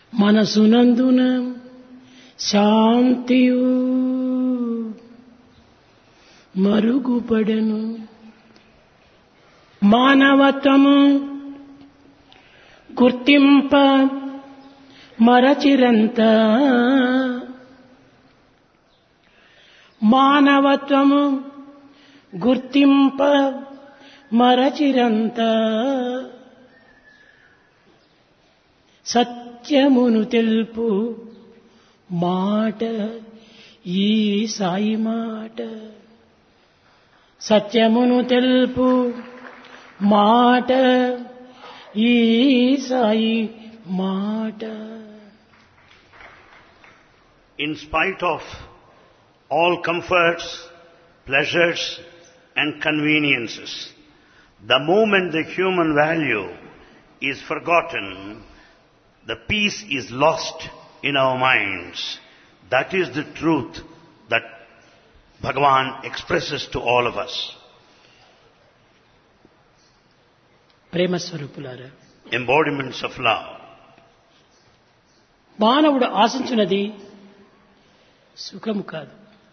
మనసునందున శాంతియు మరుగుపడెను. మానవత్వము గుర్తింప మరచిరంత, మానవత్వము గుర్తింప మరచిరంత, సత్యమును తెలుపు మాట ఈ సాయి మాట. సత్యమును తెలుపు మాట ఈ సాయి మాట. In spite of all comforts, pleasures and conveniences, the moment the human value is forgotten, the peace is lost in our minds. That is the truth that Bhagavan expresses to all of us. ప్రేమ స్వరూపులారా, Embodiments of love. మానవుడు ఆశించినది సుఖము కాదు.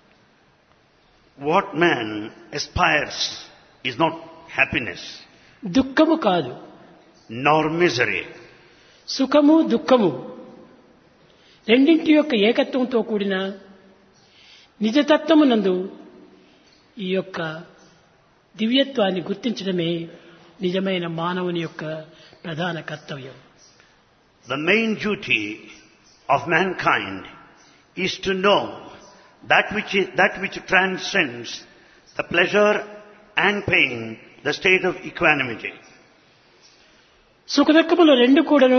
What man aspires is not happiness, దుఃఖము కాదు. nor misery. సుఖము దుఃఖము రెండింటి యొక్క ఏకత్వంతో కూడిన నిజతత్వమునందు ఈ యొక్క దివ్యత్వాన్ని గుర్తించడమే నిజమైన మానవుని యొక్క ప్రధాన కర్తవ్యం. The main duty of mankind is to know that which transcends the pleasure and pain, the state of equanimity. సుఖదుఖములు రెండు కూడాను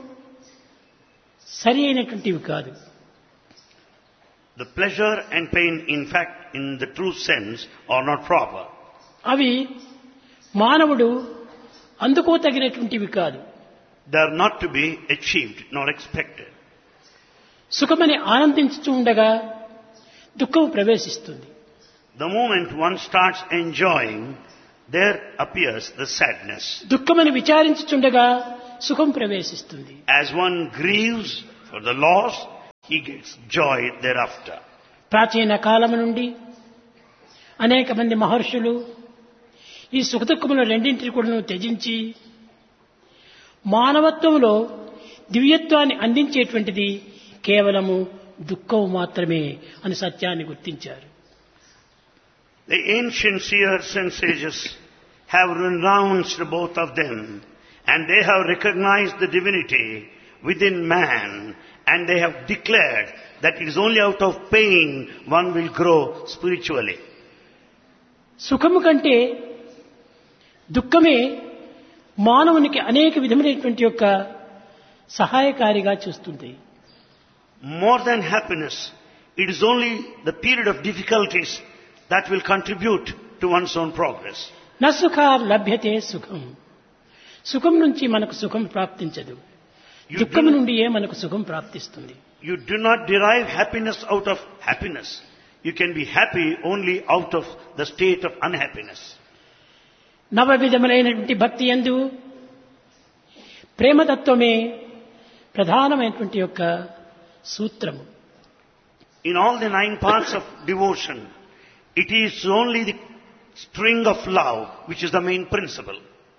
సరి అయినటువంటివి కాదు. The pleasure and pain, in fact, in the true sense, are not proper. అవి మానవుడు అందుకోతగినటువంటివి కాదు. They are not to be achieved nor expected. సుఖమని ఆనందించుతూ ఉండగా దుఃఖం ప్రవేశిస్తుంది. The moment one starts enjoying, there appears the sadness. దుఃఖమని విచారించుచుండగా సుఖం ప్రవేశిస్తుంది. As one grieves for the loss, he gets joy thereafter. ప్రాచీన కాలము నుండి అనేక మంది మహర్షులు ఈ సుఖదుఖముల రెండింటిని కూడా త్యజించి మానవత్వంలో దివ్యత్వాన్ని అందించేటువంటిది కేవలము దుఃఖం మాత్రమే అని సత్యాన్ని గుర్తించారు. The ancient seers and sages have renounced both of them, and they have recognized the divinity within man, and they have declared that it is only out of pain one will grow spiritually. సుఖము కంటే దుఃఖమే మానవునికి అనేక విధమైనటువంటి యొక్క సహాయకారిగా చూస్తుంది. More than happiness, it is only the period of difficulties that will contribute to one's own progress. న సుఖార్ లభ్యతే సుఖం. సుఖం నుంచి మనకు సుఖం ప్రాప్తించదు. దుఃఖం నుండియే మనకు సుఖం ప్రాప్తిస్తుంది. You do not derive happiness out of happiness. You can be happy only out of the state of unhappiness. నవ విధములైనటువంటి భక్తి యందు ప్రేమతత్వమే ప్రధానమైనటువంటి యొక్క సూత్రము. In all the 9 parts of devotion, it is only the string of love which is the main principle.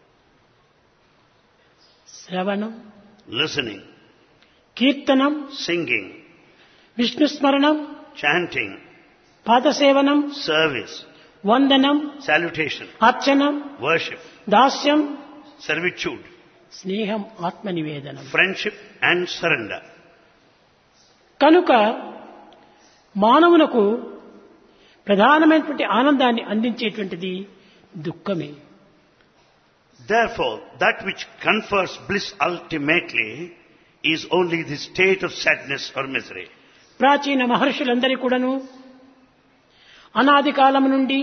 శ్రవణం, Listening, కీర్తనం, singing, విష్ణుస్మరణం, chanting, పాదసేవనం, service, వందనం, salutation, అర్చనం, worship, దాస్యం, servitude, స్నేహం, ఆత్మనివేదనం. friendship and surrender. కనుక మానవునకు ప్రధానమైనటువంటి ఆనందాన్ని అందించేటువంటిది దుఃఖమే. Therefore, that which confers bliss ultimately is only the state of sadness or misery. ప్రాచీన మహర్షులందరి కూడాను అనాది కాలం నుండి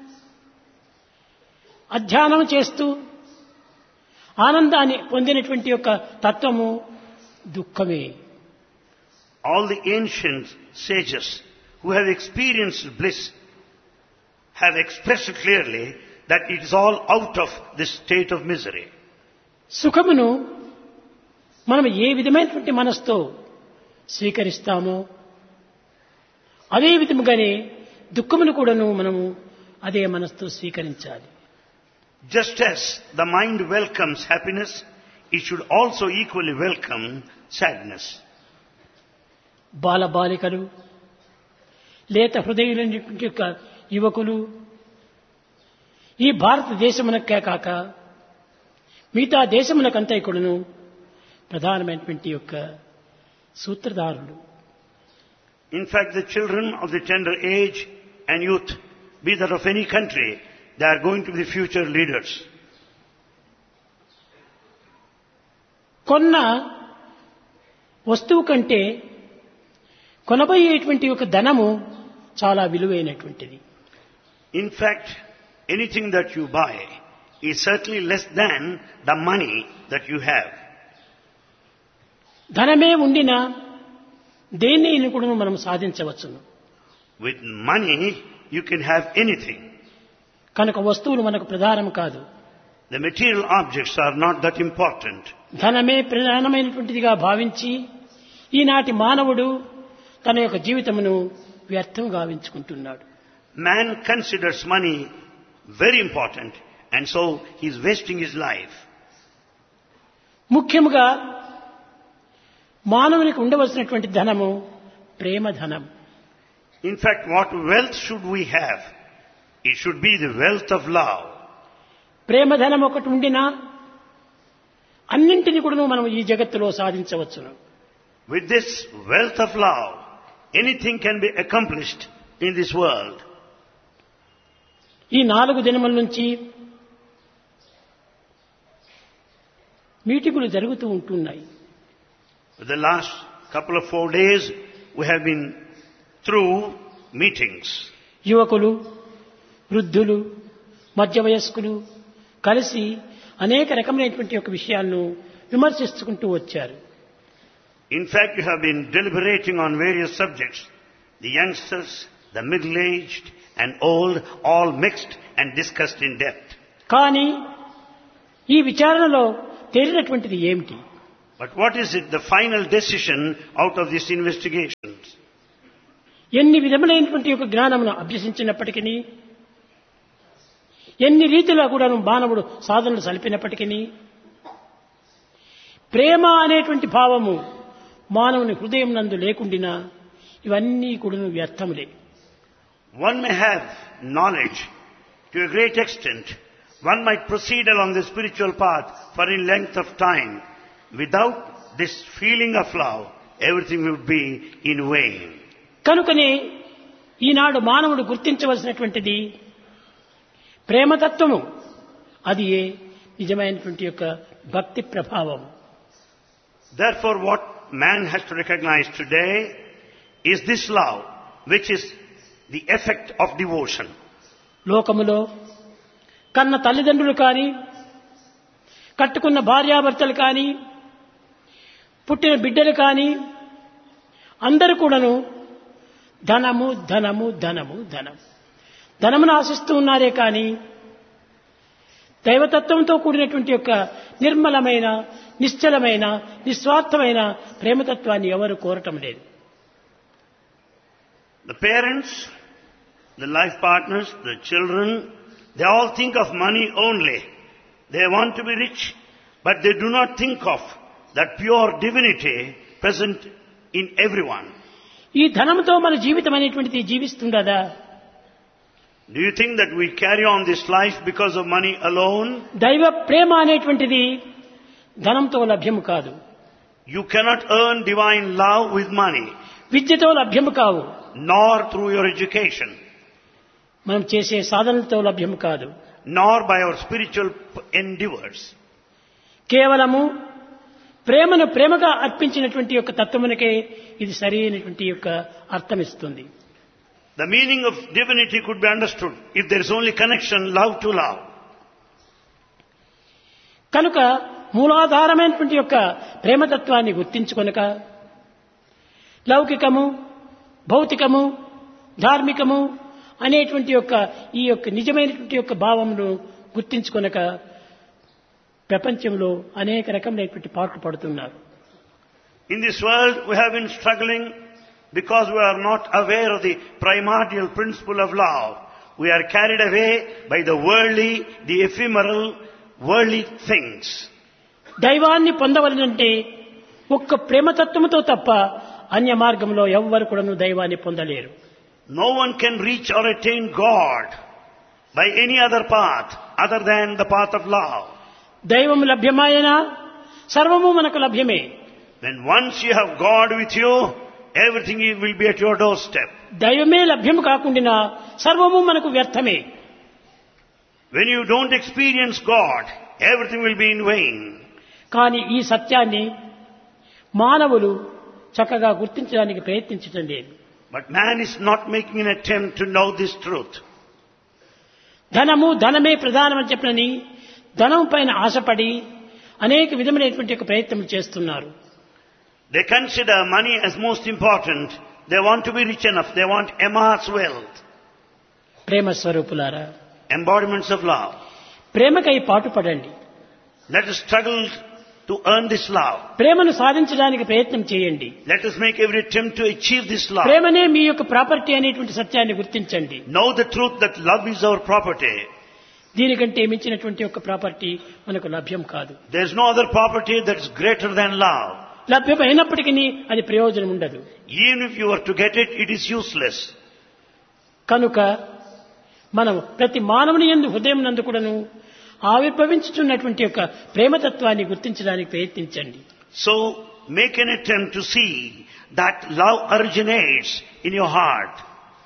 అధ్యయనం చేస్తూ ఆనందాన్ని పొందినటువంటి యొక్క తత్వము దుఃఖమే. All the ancient sages who have experienced bliss have expressed clearly that it is all out of this state of misery. సుఖమును మనం ఏ విధమైనటువంటి మనస్తో స్వీకరిస్తామో అదే విధముగానే దుఃఖమును కూడాను మనము అదే మనస్తో స్వీకరించాలి. Just as the mind welcomes happiness, it should also equally welcome sadness. బాలబాలికలు, లేత హృదయులైనటువంటి యొక్క యువకులు ఈ భారతదేశమునకే కాక మిగతా దేశమునకంతా కూడాను ప్రధానమైనటువంటి యొక్క సూత్రధారులు. In fact, the children of the tender age and youth, be that of any country, they are going to be the future leaders. కొన్న వస్తువు కంటే కొనబోయేటువంటి ఒక ధనము చాలా విలువైనటువంటిది. In fact, anything that you buy is certainly less than the money that you have. ధనమే ఉండినా దేన్ని కూడా మనం సాధించవచ్చును. With money, you can have anything. కనుక వస్తువులు మనకు ప్రధానం కాదు. The material objects are not that important. ధనమే ప్రధానమైనటువంటిదిగా భావించి ఈనాటి మానవుడు తన యొక్క జీవితమును వ్యర్థం గావించుకుంటున్నాడు. Man considers money very important, and so he is wasting his life. ముఖ్యముగా మానవునికి ఉండవలసినటువంటి ధనము ప్రేమ ధనం. In fact, what wealth should we have? It should be the wealth of love. ప్రేమ ధనం ఒకటి ఉండినా అన్నింటినీ కూడా మనం ఈ జగత్తులో సాధించవచ్చును. With this wealth of love, anything can be accomplished in this world. ఈ 4 దినముల నుంచి మీటింగులు జరుగుతూ ఉంటున్నాయి. For the last couple of 4 days, we have been through meetings. యువకులు, వృద్ధులు, మధ్య వయస్కులు కలిసి అనేక రకమైనటువంటి యొక్క విషయాలను విమర్శించుకుంటూ వచ్చారు. In fact, you have been deliberating on various subjects. The youngsters, the middle-aged and old, all mixed and discussed in depth. కానీ ఈ విచారణలో తేలినటువంటిది ఏమిటి? But what is it, the final decision out of these investigations? ఎన్ని విధములైనటువంటి యొక్క జ్ఞానమును అభ్యసించినప్పటికీ, ఎన్ని రీతిలో కూడా మానవుడు సాధనలు సలిపినప్పటికీ ప్రేమ అనేటువంటి భావము మానవుని హృదయం నందు లేకుండినా ఇవన్నీ కూడా వ్యర్థములే. One may have knowledge to a great extent. One might proceed along the spiritual path for a length of time. Without this feeling of love, everything would be in vain. కనుకనే ఈనాడు మానవుడు గుర్తించవలసినటువంటిది ప్రేమతత్వము. అది నిజమైనటువంటి యొక్క భక్తి ప్రభావం. Therefore, what man has to recognize today is this love, which is the effect of devotion. లోకములో కన్న తల్లిదండ్రులు కానీ, కట్టుకున్న భార్యాభర్తలు కానీ, పుట్టిన బిడ్డలు కానీ అందరూ కూడాను ధనము ధనము ధనము ధనం ధనమును ఆశిస్తూ ఉన్నారే కానీ దైవతత్వంతో కూడినటువంటి యొక్క నిర్మలమైన, నిశ్చలమైన, నిస్వార్థమైన ప్రేమతత్వాన్ని ఎవరు కోరటం లేదు. The parents, the life partners, the children, they all think of money only. They want to be rich, but they do not think of that pure divinity present in everyone. ఈ ధనంతో మన జీవితం అనేటువంటిది జీవిస్తుండదా? Do you think that we carry on this life because of money alone? దైవ ప్రేమ అనేటువంటిది ధనంతో లభ్యము కాదు. You cannot earn divine love with money, విద్యతో లభ్యము కావు, nor through your education, మనం చేసే సాధనలతో లభ్యము కాదు, nor by our spiritual endeavors. కేవలము ప్రేమను ప్రేమగా అర్పించినటువంటి యొక్క తత్వమునకే ఇది సరైనటువంటి యొక్క అర్థమిస్తుంది. The meaning of divinity could be understood if there is only connection, love to love. కనుక మూలాధారమైనటువంటి యొక్క ప్రేమతత్వాన్ని గుర్తించుకొనక లౌకికము, భౌతికము, ధార్మికము అనేటువంటి యొక్క ఈ యొక్క నిజమైనటువంటి యొక్క భావమును గుర్తించుకొనక ప్రపంచంలో అనేక రకమైనటువంటి పాటలు పడుతున్నారు. In this world, we have been struggling because we are not aware of the primordial principle of love. We are carried away by the worldly, the ephemeral, worldly things. దైవాన్ని పొందవలనంటే ఒక్క ప్రేమతత్వముతో తప్ప అన్య మార్గంలో ఎవ్వరు కూడాను దైవాన్ని పొందలేరు. No one can reach or attain God by any other path other than the path of love. దైవం లభ్యమాయనా సర్వము మనకు లభ్యమే. When once you have God with you, everything will be at your doorstep. దైవమే లభ్యము కాకుండా సర్వము మనకు వ్యర్థమే. When you don't experience God, everything will be in vain. కానీ ఈ సత్యాన్ని మానవులు చక్కగా గుర్తించడానికి ప్రయత్నించడం లేదు. But man is not making an attempt to know this truth. ధనమే ప్రధానమని చెప్పనని ధనం పైన ఆశపడి అనేక విధమైనటువంటి ప్రయత్నం చేస్తున్నారు. They consider money as most important. They want to be rich enough. They want immense wealth. ప్రేమ స్వరూపులారా, Embodiments of love. ప్రేమకై పాటుపడండి. Let us struggle to earn this love. ప్రేమను సాధించడానికి ప్రయత్నం చేయండి. Let us make every attempt to achieve this love. ప్రేమనే మీ యొక్క property అనేటువంటి సత్యాన్ని గుర్తించండి. Know the truth that love is our property. దీనికంటే మించినటువంటి ఒక ప్రాపర్టీ మనకు లభ్యం కాదు. There is no other property that is greater than love. లభ్యమైనప్పటికీ అది ప్రయోజనం ఉండదు. Even if you were to get it, it is useless. కనుక మనం ప్రతి మానవుని యందు హృదయం నందు కూడాను ఆవిర్భవించుతున్నటువంటి యొక్క ప్రేమతత్వాన్ని గుర్తించడానికి ప్రయత్నించండి. So make an attempt to see that love originates in your heart.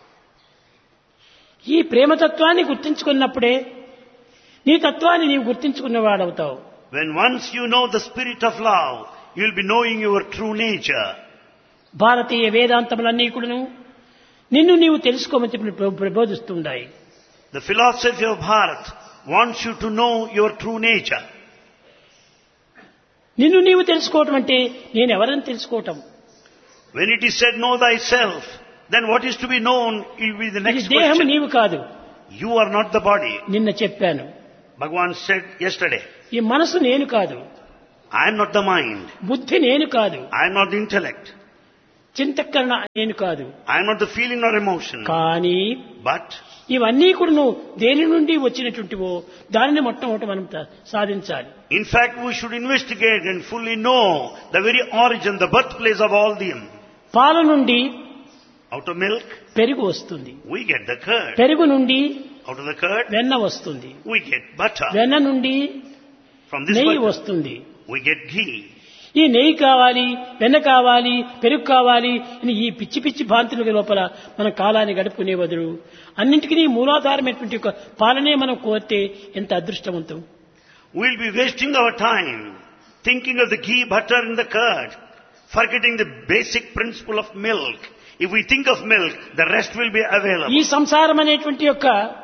ఈ ప్రేమతత్వాన్ని గుర్తించుకున్నప్పుడే నీ తత్వాన్ని నీవు గుర్తించుకున్నవాడవుతావు. When once you know the spirit of love, you will be knowing your true nature. భారతీయ వేదాంతములన్నీ కూడాను నిన్ను నీవు తెలుసుకోమని చెప్పి ప్రబోధిస్తుంటాయి. The philosophy of Bharat wants you to know your true nature. నిన్ను నీవు తెలుసుకోవటం అంటే నేను ఎవరని తెలుసుకోవటం. When it is said know thyself, then what is to be known will be the next ఈ దేహము question. నీవు కాదు. You are not the body. నిన్న చెప్పాను. Bhagavan said yesterday, ఈ మనసు నేను కాదు. I am not the mind. బుద్ధి నేను కాదు. I am not the intellect. చింతకరణ నేను కాదు. I am not the feeling or emotion. కానీ But ఇవన్నీ కూడా నువ్వు దేని నుండి వచ్చినటువంటివో దానిని మొట్టమొదటి మనం సాధించాలి. in fact, we should investigate and fully know the very origin, the birthplace of all them. పాల నుండి Out of milk, పెరుగు వస్తుంది. we get the curd. పెరుగు నుండి Out of the curd, వెన్న వస్తుంది. we get butter. వెన్న నుండి From this నెయ్యి butter, వస్తుంది. we get ghee. ఈ నెయ్యి కావాలి, వెన్న కావాలి, పెరుగు కావాలి అని ఈ పిచ్చి పిచ్చి భాంతుల లోపల మన కాలాన్ని గడుపుకునే బదులు అన్నింటికీ మూలాధారమైనటువంటి ఒక పాలనే మనం కోరితే ఎంత అదృష్టవంతం. We'll be wasting our time thinking of the ghee, butter and the curd, forgetting the basic principle of milk. If we think of milk, the rest will be available. ఈ సంసారం అనేటువంటి యొక్క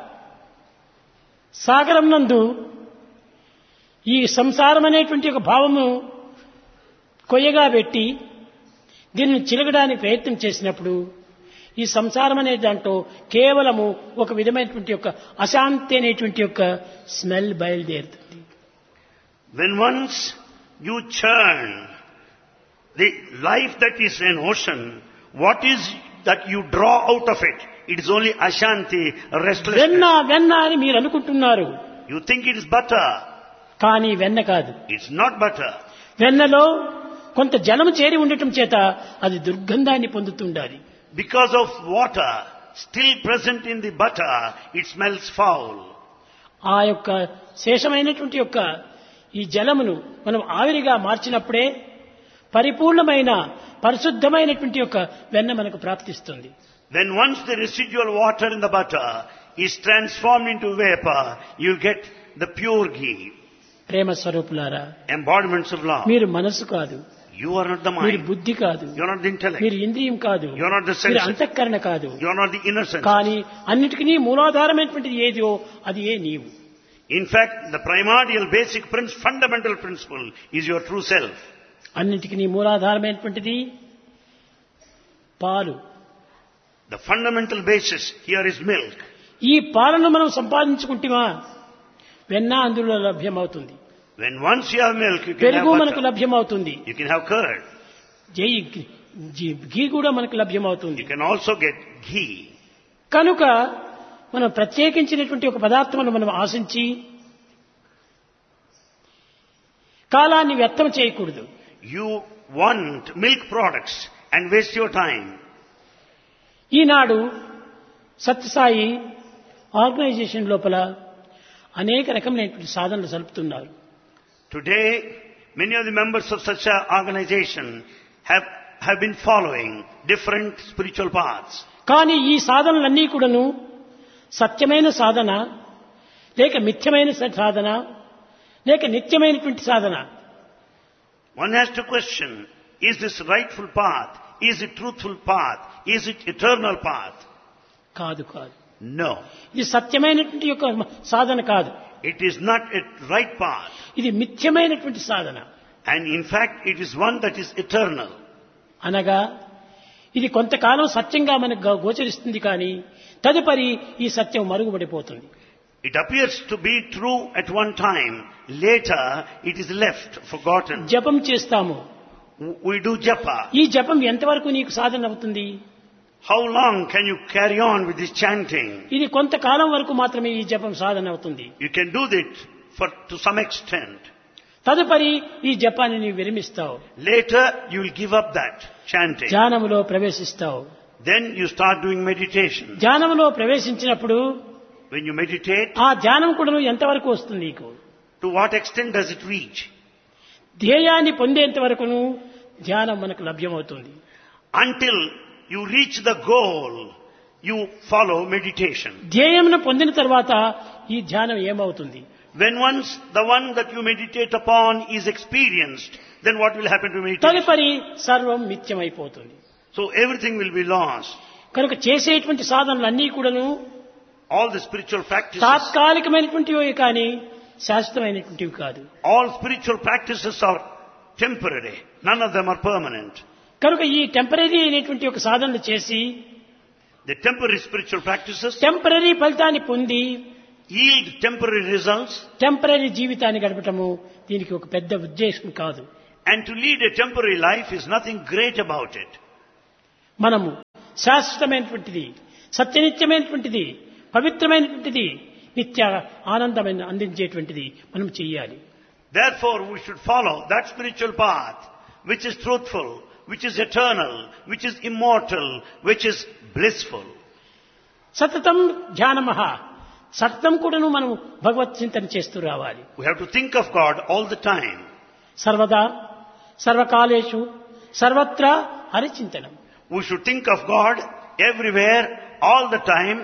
సాగరం నందు ఈ సంసారం అనేటువంటి ఒక భావము కొయ్యగా పెట్టి దీన్ని చిలకడానికి ప్రయత్నం చేసినప్పుడు ఈ సంసారం అనే దాంట్లో కేవలము ఒక విధమైనటువంటి యొక్క అశాంతి అనేటువంటి యొక్క స్మెల్ బయలుదేరుతుంది. When once you churn the life that is an ocean, what is that you draw out of it? It is only ashanti, restlessness. వెన్న వెన్న అని మీరు అనుకుంటున్నారు. You think it is butter. కానీ వెన్న కాదు. It's not butter. వెన్నలో కొంత జలము చేరి ఉండటం చేత అది దుర్గంధాన్ని పొందుతుండాలి. Because of water still present in the butter, it smells foul. ఆ యొక్క శేషమైనటువంటి యొక్క ఈ జలమును మనం ఆవిరిగా మార్చినప్పుడే పరిపూర్ణమైన పరిశుద్ధమైనటువంటి యొక్క వెన్న మనకు ప్రాప్తిస్తుంది. When once the residual water in the butter is transformed into vapor, you get the pure ghee. ప్రేమ స్వరూపులారా, Embodiments of love. మీరు మనసు కాదు, You are not the మీరు mind. బుద్ధి కాదు, You are not the intellect. మీరు ఇంద్రియం కాదు, You are not the మీరు senses. అంతఃకరణ కాదు. You are not the inner sense. కానీ అన్నిటికీ మూలాధారమైనటువంటిది ఏదో అది ఏ నీవు. In fact, the primordial, basic, fundamental principle is your true self. అన్నిటికీ మూలాధారమైనటువంటిది పాలు. The fundamental basis here is milk. ఈ పాలను మనం సంపాదించుకుంటేమా వెన్న అందులో లభ్యమవుతుంది, When once you have milk, you can పెరుగు have మనకు butter. లభ్యమవుతుంది. You can have curd. ఘీ కూడా మనకు లభ్యమవుతుంది. You can also get ghee. కనుక మనం ప్రత్యేకించినటువంటి ఒక పదార్థమును మనం ఆశించి కాలాన్ని వ్యర్థం చేయకూడదు. You want milk products and waste your time. Eenadu Sathya Sai organisation లోపల అనేక రకమైనటువంటి సాధనలు జరుపుతున్నారు. Today, many of the members of such an organization have been following different spiritual paths. కానీ ఈ సాధనలన్నీ కూడాను సత్యమైన సాధన లేక మిథ్యమైన సాధన లేక నిత్యమైనటువంటి సాధన. One has to question, is this rightful path? Is it truthful path? Is it eternal path? కాదు కాదు. No. ఇది సత్యమైనటువంటి యొక్క సాధన కాదు. It is not a right path. ఇది మిథ్యమైనటువంటి సాధన. And in fact, it is one that is eternal. అనగా ఇది కొంతకాలం సత్యంగా మనకు గోచరిస్తుంది కానీ తదుపరి ఈ సత్యం మరుగుపడిపోతుంది. It appears to be true at one time. Later, it is left, forgotten. జపం చేస్తాము. We do japa. ఈ జపం ఎంతవరకు నీకు సాధన అవుతుంది? How long can you carry on with this chanting? ఇది కొంతకాలం వరకు మాత్రమే ఈ జపం సాధన అవుతుంది. You can do that to some extent. తదుపరి ఈ జపాన్ని నీవు విరమిస్తావు. Later, you will give up that chanting. ధ్యానములో ప్రవేశిస్తావు. Then you start doing meditation. ధ్యానములో ప్రవేశించినప్పుడు When you meditate, ఆ ధ్యానం కూడా ఎంతవరకు వస్తుంది నీకు? to what extent does it reach? ధ్యేయాన్ని పొందేంత వరకును ధ్యానం మనకు లభ్యమవుతుంది. Until you reach the goal, you follow meditation. ధ్యేయమును పొందిన తర్వాత ఈ ధ్యానం ఏమవుతుంది? When once the one that you meditate upon is experienced, then what will happen to meditation? తదుపరి సర్వం మిథ్యమైపోతుంది. So everything will be lost. కనుక చేసేటువంటి సాధనలన్నీ కూడాను All the spiritual practices, తాత్కాలికమైనటువంటివి కానీ శాశ్వతమైనటువంటివి కాదు. all spiritual practices are temporary. None of them are permanent. కనుక ఈ temporary అయినటువంటి ఒక సాధనలు చేసి The temporary spiritual practices temporary ఫలితాన్ని పొంది yield temporary results, టెంపరీ జీవితాన్ని గడపటము దీనికి ఒక పెద్ద ఉద్దేశం కాదు. and to lead a temporary life is nothing great about it. మనము శాశ్వతమైనటువంటిది, సత్యనిత్యమైనటువంటిది, పవిత్రమైనటువంటిది, నిత్య ఆనందమైన అందించేటువంటిది మనం చెయ్యాలి. Therefore, we should follow that spiritual path which is truthful, which is eternal, which is immortal, which is blissful. సతతం ధ్యానమః, సతతం కూడాను మనం భగవత్ చింతన చేస్తూ రావాలి. We have to think of God all the time. సర్వదా సర్వకాలేషు సర్వత్రా హరిచింతనం. We should think of God everywhere, all the time.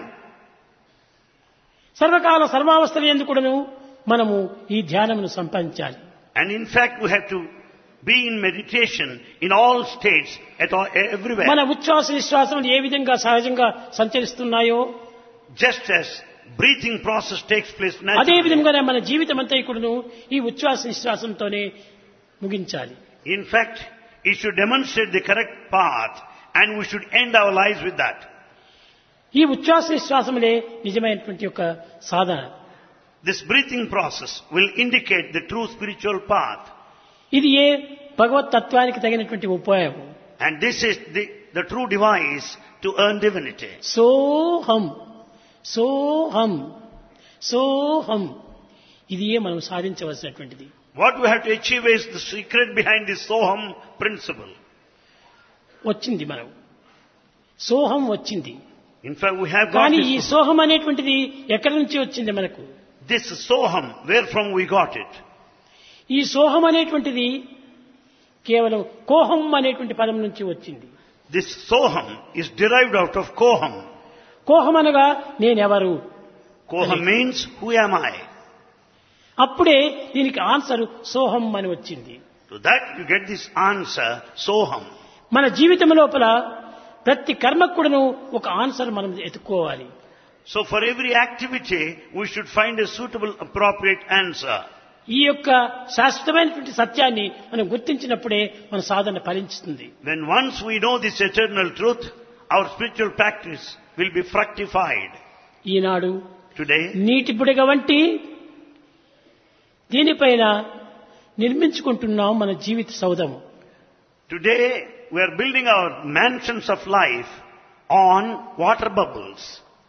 సర్వకాల సర్వావస్థల యందు కూడాను మనము ఈ ధ్యానమును సంపాదించాలి. And in fact, we have to be in meditation in all states, everywhere. మన ఉచ్ఛ్వాస నిశ్వాసములు ఏ విధంగా సహజంగా సంచరిస్తున్నాయో Just as breathing process takes place అదే naturally. విధంగానే మన జీవితం అంతా కూడాను ఈ ఉచ్ఛ్వాస నిశ్వాసంతోనే ముగించాలి. In fact, it should demonstrate the correct path, and we should end our lives with that. ఈ ఉచ్ఛ్వాస నిశ్వాసములే నిజమైనటువంటి యొక్క సాధన. This breathing process will indicate the true spiritual path. ఇది ఏ భగవత్ తత్వానికి తగినటువంటి ఉపాయం. And this is the true device to earn divinity. సోహం సోహం సోహం, ఇది ఏ మనం సాధించవలసినటువంటిది. What we have to achieve is the secret behind this Soham principle. వచ్చింది మనం సోహం వచ్చింది. In fact, we have got కానీ ఈ this. సోహం అనేటువంటిది ఎక్కడి నుంచి వచ్చింది మనకు? This Soham, where from we got it? ఈ సోహం అనేటువంటిది కేవలం కోహం అనేటువంటి పదం నుంచి వచ్చింది. This Soham is derived out of Koham. కోహం అనగా నేనెవరు. Koham means, who am I? అప్పుడే దీనికి ఆన్సర్ సోహం అని వచ్చింది. To that you get this answer, Soham. మన జీవితం లోపల ప్రతి కర్మకు కూడాను ఒక ఆన్సర్ మనం ఎత్తుకోవాలి. So for every activity, we should find a suitable, appropriate answer. ఈ యొక్క శాశ్వతమైనటువంటి సత్యాన్ని మనం గుర్తించినప్పుడే మన సాధన ఫలించుతుంది. When once we know this eternal truth, our spiritual practice will be fructified. Eenadu Today, నీటి బుడగ వంటి దీనిపైన నిర్మించుకుంటున్నాం మన జీవిత సౌధము. today we are building our mansions of life on water bubbles.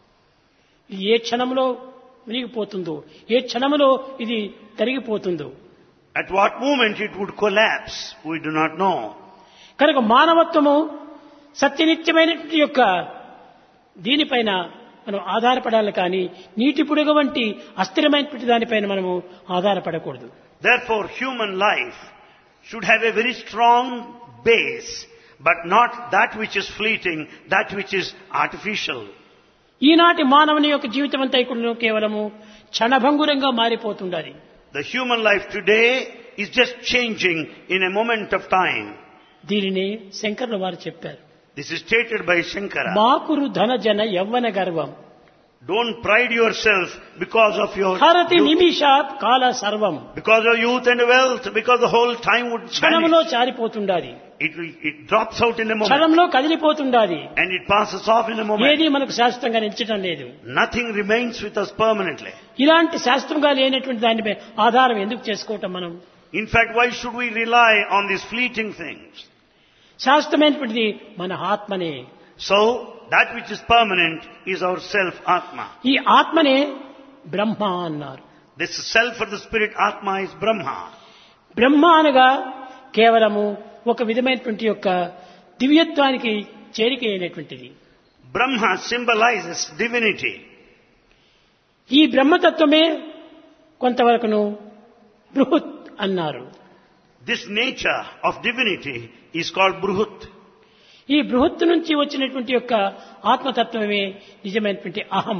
ఏ క్షణంలో మునిగిపోతుందో, ఏ క్షణంలో ఇది తరిగిపోతుందో. At what moment it would collapse, we do not know. కనుక మానవత్వము సత్యనిత్యమైనటువంటి యొక్క దీనిపైన మనం ఆధారపడాలి కానీ నీటి పుడుగ వంటి అస్థిరమైనటువంటి దానిపైన మనము ఆధారపడకూడదు. Therefore, human life should have a very strong base, but not that which is fleeting, that which is artificial. ఈనాటి మానవుని యొక్క జీవితం అంతా ఇక్కడ కేవలము క్షణభంగురంగా మారిపోతుండాలి. The human life today is just changing in a moment of time. దీనిని శంకరుల వారు చెప్పారు. This is stated by Shankara. మాకురు ధన జన యవ్వన గర్వం. Don't pride yourself because of your హరతి youth, నిమిషాత్ కాల సర్వం. because of youth and wealth, because the whole time would క్షణంలో vanish. చారిపోతుండాలి, It drops out in a moment క్షణంలో కదిలిపోతుండాలి. and it passes off in a moment. ఏది మనకు శాశ్వతంగా నిలిచడం లేదు. Nothing remains with us permanently. ఇలాంటి శాస్త్రంగా లేనటువంటి దానిపై ఆధారం ఎందుకు చేసుకోవటం మనం? In fact, why should we rely on these fleeting things? శాస్త్రమైనటువంటిది మన ఆత్మనే. So, that which is permanent is our self, Atma. ఈ ఆత్మనే బ్రహ్మ అన్నారు. This self or the spirit, Atma, is Brahma. బ్రహ్మ అనగా కేవలము ఒక విధమైనటువంటి యొక్క దివ్యత్వానికి చేరిక అయినటువంటిది. Brahma symbolizes divinity. ఈ బ్రహ్మతత్వమే కొంతవరకును బృహత్ అన్నారు. This nature of divinity is called Bruhut. ఈ బృహత్తు నుంచి వచ్చినటువంటి యొక్క ఆత్మతత్వమే నిజమైనటువంటి అహం.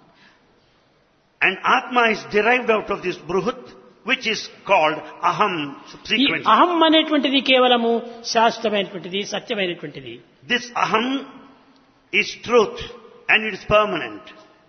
And Atma is derived out of this Bruhut, which is called Aham ఈ subsequently. అహం అనేటువంటిది కేవలము శాశ్వతమైనటువంటిది, సత్యమైనటువంటిది. This Aham is truth and it is permanent.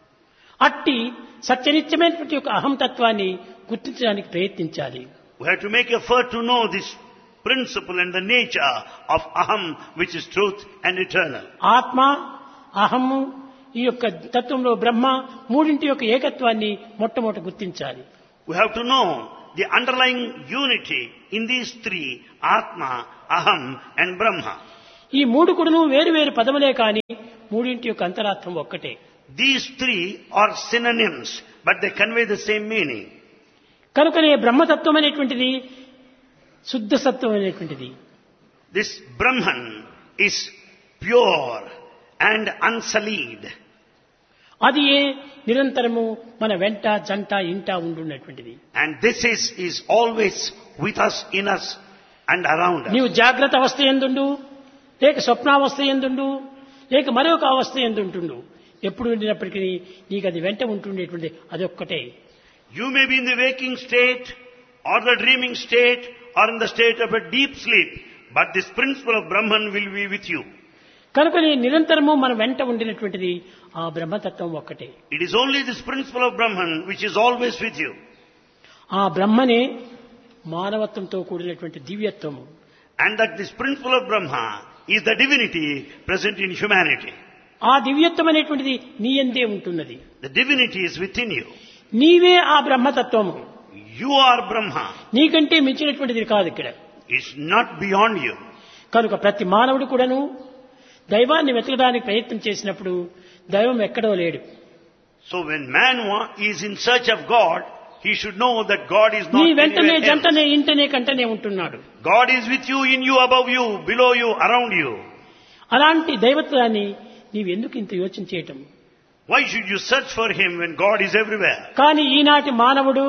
అట్టి సత్యనిత్యమైనటువంటి యొక్క అహం తత్వాన్ని గుర్తించడానికి ప్రయత్నించాలి. We have to make effort to know this principle and the nature of Aham, which is truth and eternal. ఆత్మ, అహము, ఈ యొక్క తత్వంలో బ్రహ్మ మూడింటి యొక్క ఏకత్వాన్ని మొట్టమొదట గుర్తించాలి. We have to know the underlying unity in these three, Atma, Aham and Brahma. ఈ మూడు కూడాను వేరు వేరు పదములే కానీ మూడింటి యొక్క అంతరార్థం ఒక్కటే. These three are synonyms, but they convey the same meaning. కనుకనే బ్రహ్మతత్వం అనేటువంటిది శుద్ధ సత్వం అనేటువంటిది. This Brahman is pure and unsullied. అది నిరంతరము మన వెంట జంట ఇంట ఉండున్నటువంటిది. And this is always with us, in us and around us. నీవు జాగ్రత్త అవస్థ ఎందుండు, లేక స్వప్నావస్థ ఎందుండు, లేక మరొక అవస్థ ఎందుంటుండు, ఎప్పుడు ఉండినప్పటికీ నీకు అది వెంట ఉంటుండేటువంటి అదొక్కటే. You may be in the waking state or the dreaming state or in the state of a deep sleep, but this principle of Brahman will be with you. కనుక నిరంతరము మన వెంట ఉండినటువంటిది ఆ బ్రహ్మతత్వం ఒక్కటే. It is only this principle of Brahman which is always with you. ఆ బ్రహ్మనే మానవత్వంతో కూడినటువంటి దివ్యత్వము. And that this principle of Brahma is the divinity present in humanity. ఆ దివ్యత్వం అనేటువంటిది నీ యందే ఉంటున్నది. The divinity is within you. నీవే ఆ బ్రహ్మతత్వము. You are Brahma. నీకంటే మించినటువంటిది కాదు ఇక్కడ. It's not beyond you. కనుక ప్రతి మానవుడు కూడాను దైవాన్ని వెతకడానికి ప్రయత్నం చేసినప్పుడు దైవం ఎక్కడో లేడు. So when man is in search of God, he should know that God is not నీ వెంటనే anywhere else. జంటనే ఇంటనే కంటనే ఉంటున్నాడు. God is with you, in you, above you, below you, around you. అలాంటి దైవత్వాన్ని నీవు ఎందుకు ఇంత యోచన చేయటం? Why should you search for him when God is everywhere? కానీ ఈనాటి మానవుడు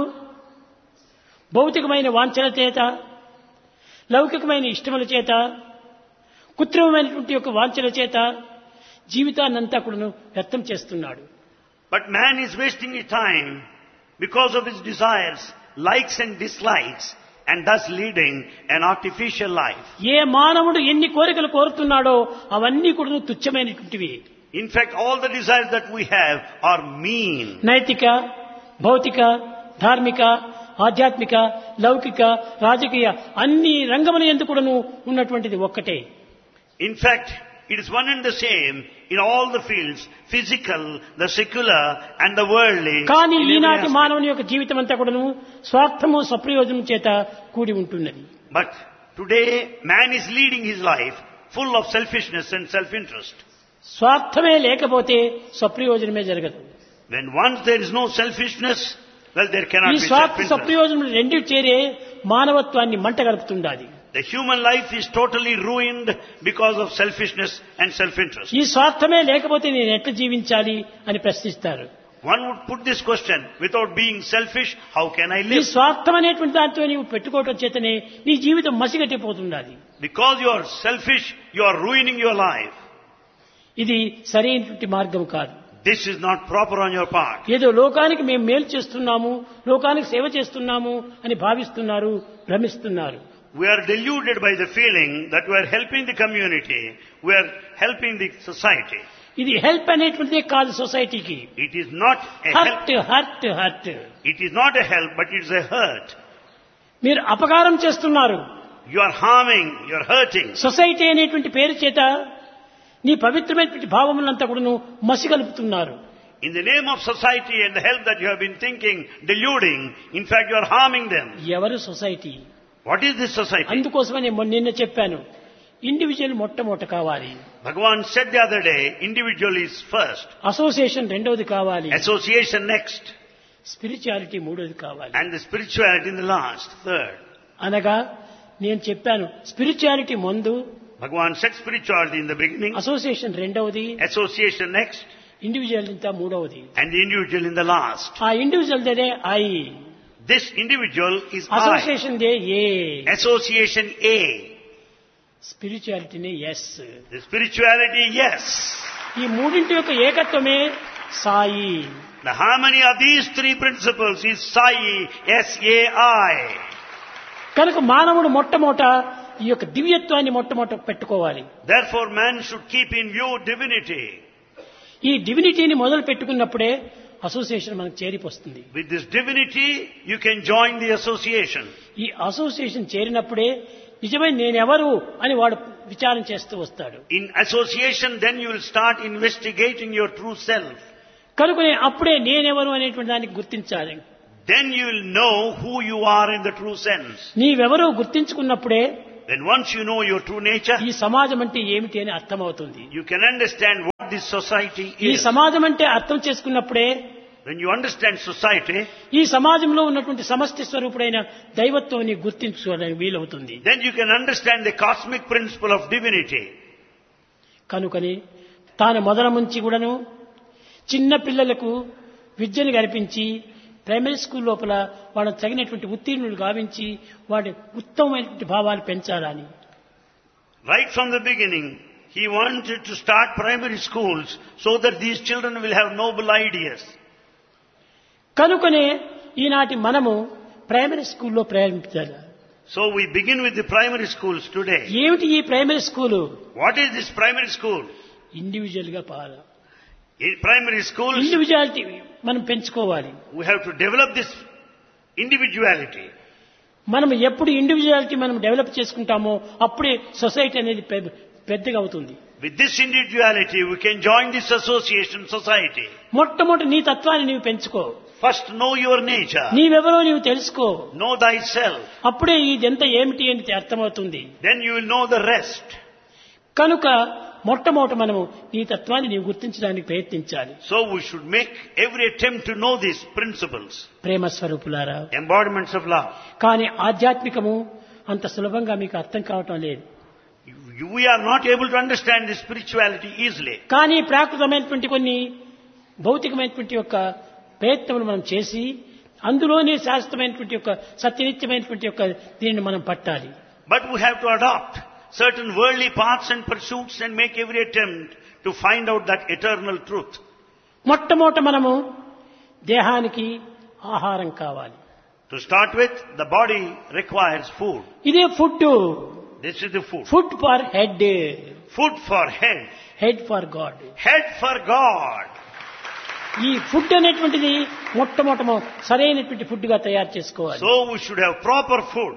భౌతికమైన వాంఛల చేత, లౌకికమైన ఇష్టముల చేత, కృత్రిమమైనటువంటి యొక్క వాంఛల చేత జీవితాన్నంతా కూడా వ్యర్థం చేస్తున్నాడు. But man is wasting his time because of his desires, likes and dislikes, and thus leading an artificial life. ఏ మానవుడు ఎన్ని కోరికలు కోరుతున్నాడో అవన్నీ కూడా తుచ్చమైనటువంటివి. In fact, all the desires that we have are mean. నైతిక, భౌతిక, ధార్మిక, ఆధ్యాత్మిక, లౌకిక, రాజకీయ అన్ని రంగముల యందు కూడాను ఉన్నటువంటిది ఒక్కటే. In fact, it is one and the same in all the fields, physical, the secular and the worldly. కానీ in every ఈనాటి aspect. మానవుని యొక్క జీవితం అంతా కూడాను స్వార్థము, స్వప్రయోజనం చేత కూడి ఉంటున్నది. But today, man is leading his life full of selfishness and self-interest. స్వార్థమే లేకపోతే స్వప్రయోజనమే జరగదు. When once there is no selfishness, well, there cannot ఈ be స్వార్థ self-interest. స్వప్రయోజనం రెండు చేరే మానవత్వాన్ని మంట గలుపుతుండాలి. The human life is totally ruined because of selfishness and self-interest. ఈ స్వార్థమే లేకపోతే నేను ఎట్లా జీవించాలి అని ప్రశ్నిస్తారు. One would put this question, without being selfish, how can I ఈ live? స్వార్థం అనేటువంటి దాంతో నీవు పెట్టుకోవటం చేతనే నీ జీవితం మసిగట్టిపోతున్నది. Because you are selfish, you are ruining your life. ఇది సరైనటువంటి మార్గం కాదు. This is not proper on your part. ఏదో లోకానికి మేము మేలు చేస్తున్నాము, లోకానికి సేవ చేస్తున్నాము అని భావిస్తున్నారు, భ్రమిస్తున్నారు. We are deluded by the feeling that we are helping the community, we are helping the society. ఇది హెల్ప్ అనేటువంటిదే కాదు సొసైటీకి. It is not a help. Hurt. It is not a help, but it is a hurt. మీరు అపకారం చేస్తున్నారు. You are harming, you are hurting. Society అనేటువంటి పేరు చేత నీ పవిత్రమైనటువంటి భావములంతా కూడాను మసిగలుపుతున్నారు. In the name of society and the help that you have been thinking, deluding, in fact you are harming them. ఎవరు society? What is this society? అందుకోసమని నిన్న చెప్పాను, ఇండివిజువల్ మొట్టమొదట కావాలి, Bhagavan said the other day, individual is first, association రెండవది కావాలి, association next, spirituality మూడవది కావాలి. and the spirituality in the last, third. అనగా నేను చెప్పాను స్పిరిచువాలిటీ ముందు, Bhagavan said spirituality in the beginning, association రెండవది, association next, ఇండివిజువల్ ఇంత మూడవది. and the individual in the last. ఆ individual they I, This individual is I. Association they A, Association A. స్పిరిచువాలిటీనే yes. The spirituality, yes. ఈ మూడింటి యొక్క ఏకత్వమే Sai. The harmony of these three principles is Sai, S-A-I. కనుక మానవుడు మొట్టమొదట ఈ యొక్క దివ్యత్వాన్ని మొట్టమొదట పెట్టుకోవాలి. Therefore man should keep in view divinity. ఈ డివినిటీని మొదలు పెట్టుకున్నప్పుడే అసోసియేషన్ మనకు చేరిపోతుంది. With this divinity you can join the association. ఈ అసోసియేషన్ చేరినప్పుడే నిజమైన నేనెవరు అని వాడు విచారం చేస్తూ వస్తాడు. In association then you will start investigating your true self. కనుక అప్పుడే నేనెవరు అనేటువంటి దానికి గుర్తించాలి. Then you will know who you are in the true sense. నీవెవరో గుర్తించుకున్నప్పుడే Then once you know your true nature, ఈ సమాజం అంటే ఏమిటి అని అర్థమవుతుంది. you can understand what this society ఈ is. సమాజం అంటే అర్థం చేసుకున్నప్పుడే When you understand society, ఈ సమాజంలో ఉన్నటువంటి సమష్టి స్వరూపుడైన దైవత్వాన్ని గుర్తించుకోవడానికి వీలవుతుంది. then you can understand the cosmic principle of divinity. కనుకని తాను మొదల నుంచి కూడాను చిన్న పిల్లలకు విద్యను కల్పించి ప్రైమరీ స్కూల్ లోపల వాళ్ళకు తగినటువంటి ఉత్తీర్ణులు గావించి వాడి ఉత్తమమైనటువంటి భావాలు పెంచాలని. Right from the beginning, he wanted to start primary schools so that these children will have noble ideas. కనుకనే ఈనాటి మనము ప్రైమరీ స్కూల్లో ప్రారంభించాలి. So we begin with the primary schools today. ఏమిటి ఈ primary school? What is this primary school? Individual గా పాల In primary schools, individuality మనం పెంచుకోవాలి. we have to develop this individuality. మనం ఎప్పుడు ఇండివిజువాలిటీ మనం డెవలప్ చేసుకుంటామో అప్పుడే సొసైటీ అనేది పెద్దగా అవుతుంది. With this individuality, we can join this association society. మొట్టమొదటి నీ తత్వాన్ని నీవు పెంచుకో. First know your nature. నీవెవరో నీవు తెలుసుకో. Know thyself. అప్పుడే ఇదంతా ఏమిటి అని అర్థమవుతుంది. Then you will know the rest. కనుక మొట్టమొదట మనము నీ తత్వాన్ని నీవు గుర్తించడానికి ప్రయత్నించాలి. So we should make every attempt to know these principles. ప్రేమ స్వరూపులారా, Embodiments of love. కానీ ఆధ్యాత్మికము అంత సులభంగా మీకు అర్థం కావటం లేదు. We are not able to understand this spirituality easily. కానీ ప్రాకృతమైనటువంటి కొన్ని భౌతికమైనటువంటి యొక్క ప్రయత్నములు మనం చేసి అందులోనే శాశ్వతమైనటువంటి యొక్క సత్యనిత్యమైనటువంటి యొక్క దీనిని మనం పట్టాలి. But we have to adopt certain worldly paths and pursuits and make every attempt to find out that eternal truth. మొట్టమొదట మనము దేహానికి ఆహారం కావాలి. To start with, the body requires food. ఇదే food. This is the food. Food for head, Food for head. Head for God. Head for God. ఈ food అనేటువంటిది మొట్టమొదట సరైనటువంటి ఫుడ్ గా తయారు చేసుకోవాలి. So we should have proper food.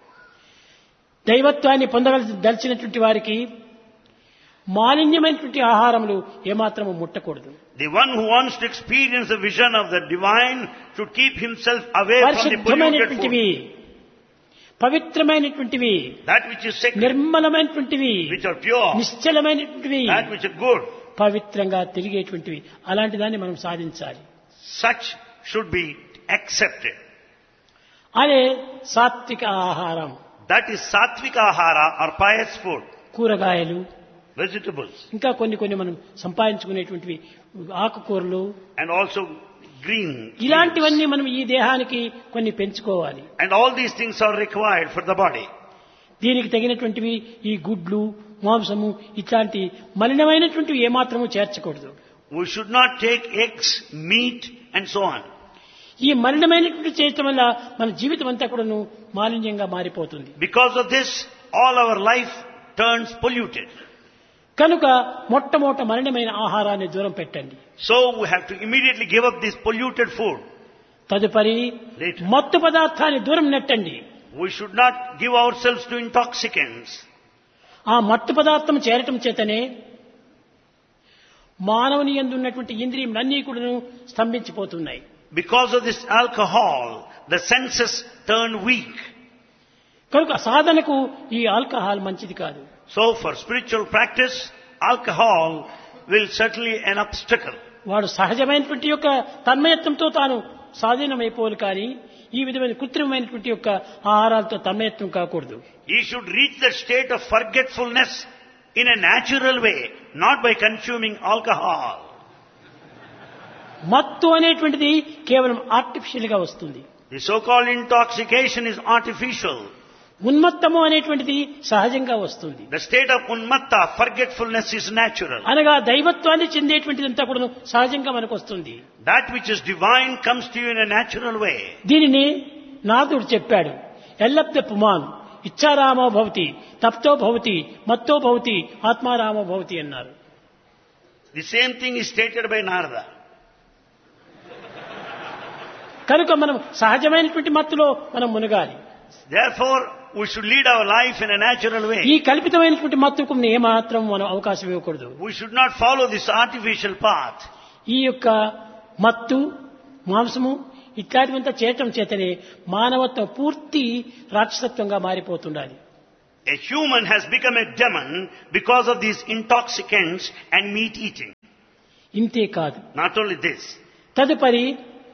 దైవత్వాన్ని పొందదలిచినటువంటి వారికి మాలిన్యమైనటువంటి ఆహారములు ఏమాత్రము ముట్టకూడదు. The one who wants to experience the vision of the divine should keep himself away from the polluted food. పవిత్రమైనటువంటివి, that which is sacred, నిర్మలమైనటువంటివి, which are pure, నిశ్చలమైనటువంటివి, that which are good, పవిత్రంగా తిరిగేటువంటివి, అలాంటి దాన్ని మనం సాధించాలి. such should be accepted. అదే సాత్విక ఆహారం. That is satvika ahara or pious food, కూరగాయలు, vegetables, ఇంకా కొన్ని మనం సంపాదించుకునేటువంటివి ఆకుకూరలు, and also green. ఇలాంటివన్నీ మనం ఈ దేహానికి కొన్ని పెంచుకోవాలి. And all these things are required for the body. దీనికి తగినటువంటివి ఈ గుడ్లు, మాంసము ఇట్లాంటి మలినమైనటువంటివి ఏమాత్రము చేర్చకూడదు. We should not take eggs, meat and so on. ఈ మలినమైనటువంటి చేయటం వల్ల మన జీవితం అంతా కూడాను మాలిన్యంగా మారిపోతుంది. Because of this, all our life turns polluted. కనుక మొట్టమొదట మలినమైన ఆహారాన్ని దూరం పెట్టండి. So we have to immediately give up this polluted food. తదుపరి Later. మత్తు పదార్థాన్ని దూరం నెట్టండి. We should not give ourselves to intoxicants. ఆ మత్తు పదార్థం చేరటం చేతనే మానవుని యందు ఉన్నటువంటి ఇంద్రియములన్నీ కూడాను స్తంభించిపోతున్నాయి. Because of this alcohol, the senses turn weak. కనుక సాధనకు ఈ ఆల్కహాల్ మంచిది కాదు. So for spiritual practice, alcohol will certainly an obstacle. వాడు సహజమైనటువంటి యొక్క తన్మయత్వంతో తాను స్వాధీనమైపోవాలి, కానీ ఈ విధమైన కృత్రిమమైనటువంటి యొక్క ఆహారాలతో తన్మయత్వం కాకూడదు. He should reach the state of forgetfulness in a natural way, not by consuming alcohol. మత్తు అనేటువంటిది కేవలం ఆర్టిఫిషియల్ గా వస్తుంది. The so-called intoxication is artificial. ఉన్మత్తము అనేటువంటిది సహజంగా వస్తుంది. The state of unmatta, forgetfulness, is natural. అనగా దైవత్వాన్ని చెందేటువంటిదంతా కూడా సహజంగా మనకు వస్తుంది. That which is divine comes to you in a natural way. దీనిని నాథుడు చెప్పాడు, ఎల్లబ్ద పుమాన్ ఇచ్చారామో భవతి, తప్తో భవతి, మత్తో భవతి, ఆత్మారామో భవతి అన్నారు. The same thing is stated by Narada. కనుక మనం సహజమైనటువంటి మత్తులో మనం మునగాలి. Therefore, we should lead our life in a natural way. ఈ కల్పితమైనటువంటి మత్తుకు ఏమాత్రం మనం అవకాశం ఇవ్వకూడదు. We should not follow this artificial path. ఈ యొక్క మత్తు, మాంసము ఇట్లాంటివంతా చేయటం చేతనే మానవత్వం పూర్తి రాక్షసత్వంగా మారిపోతుండాలి. A human has become a demon because of these intoxicants and meat eating. ఇంతే కాదు, Not only this, తదుపరి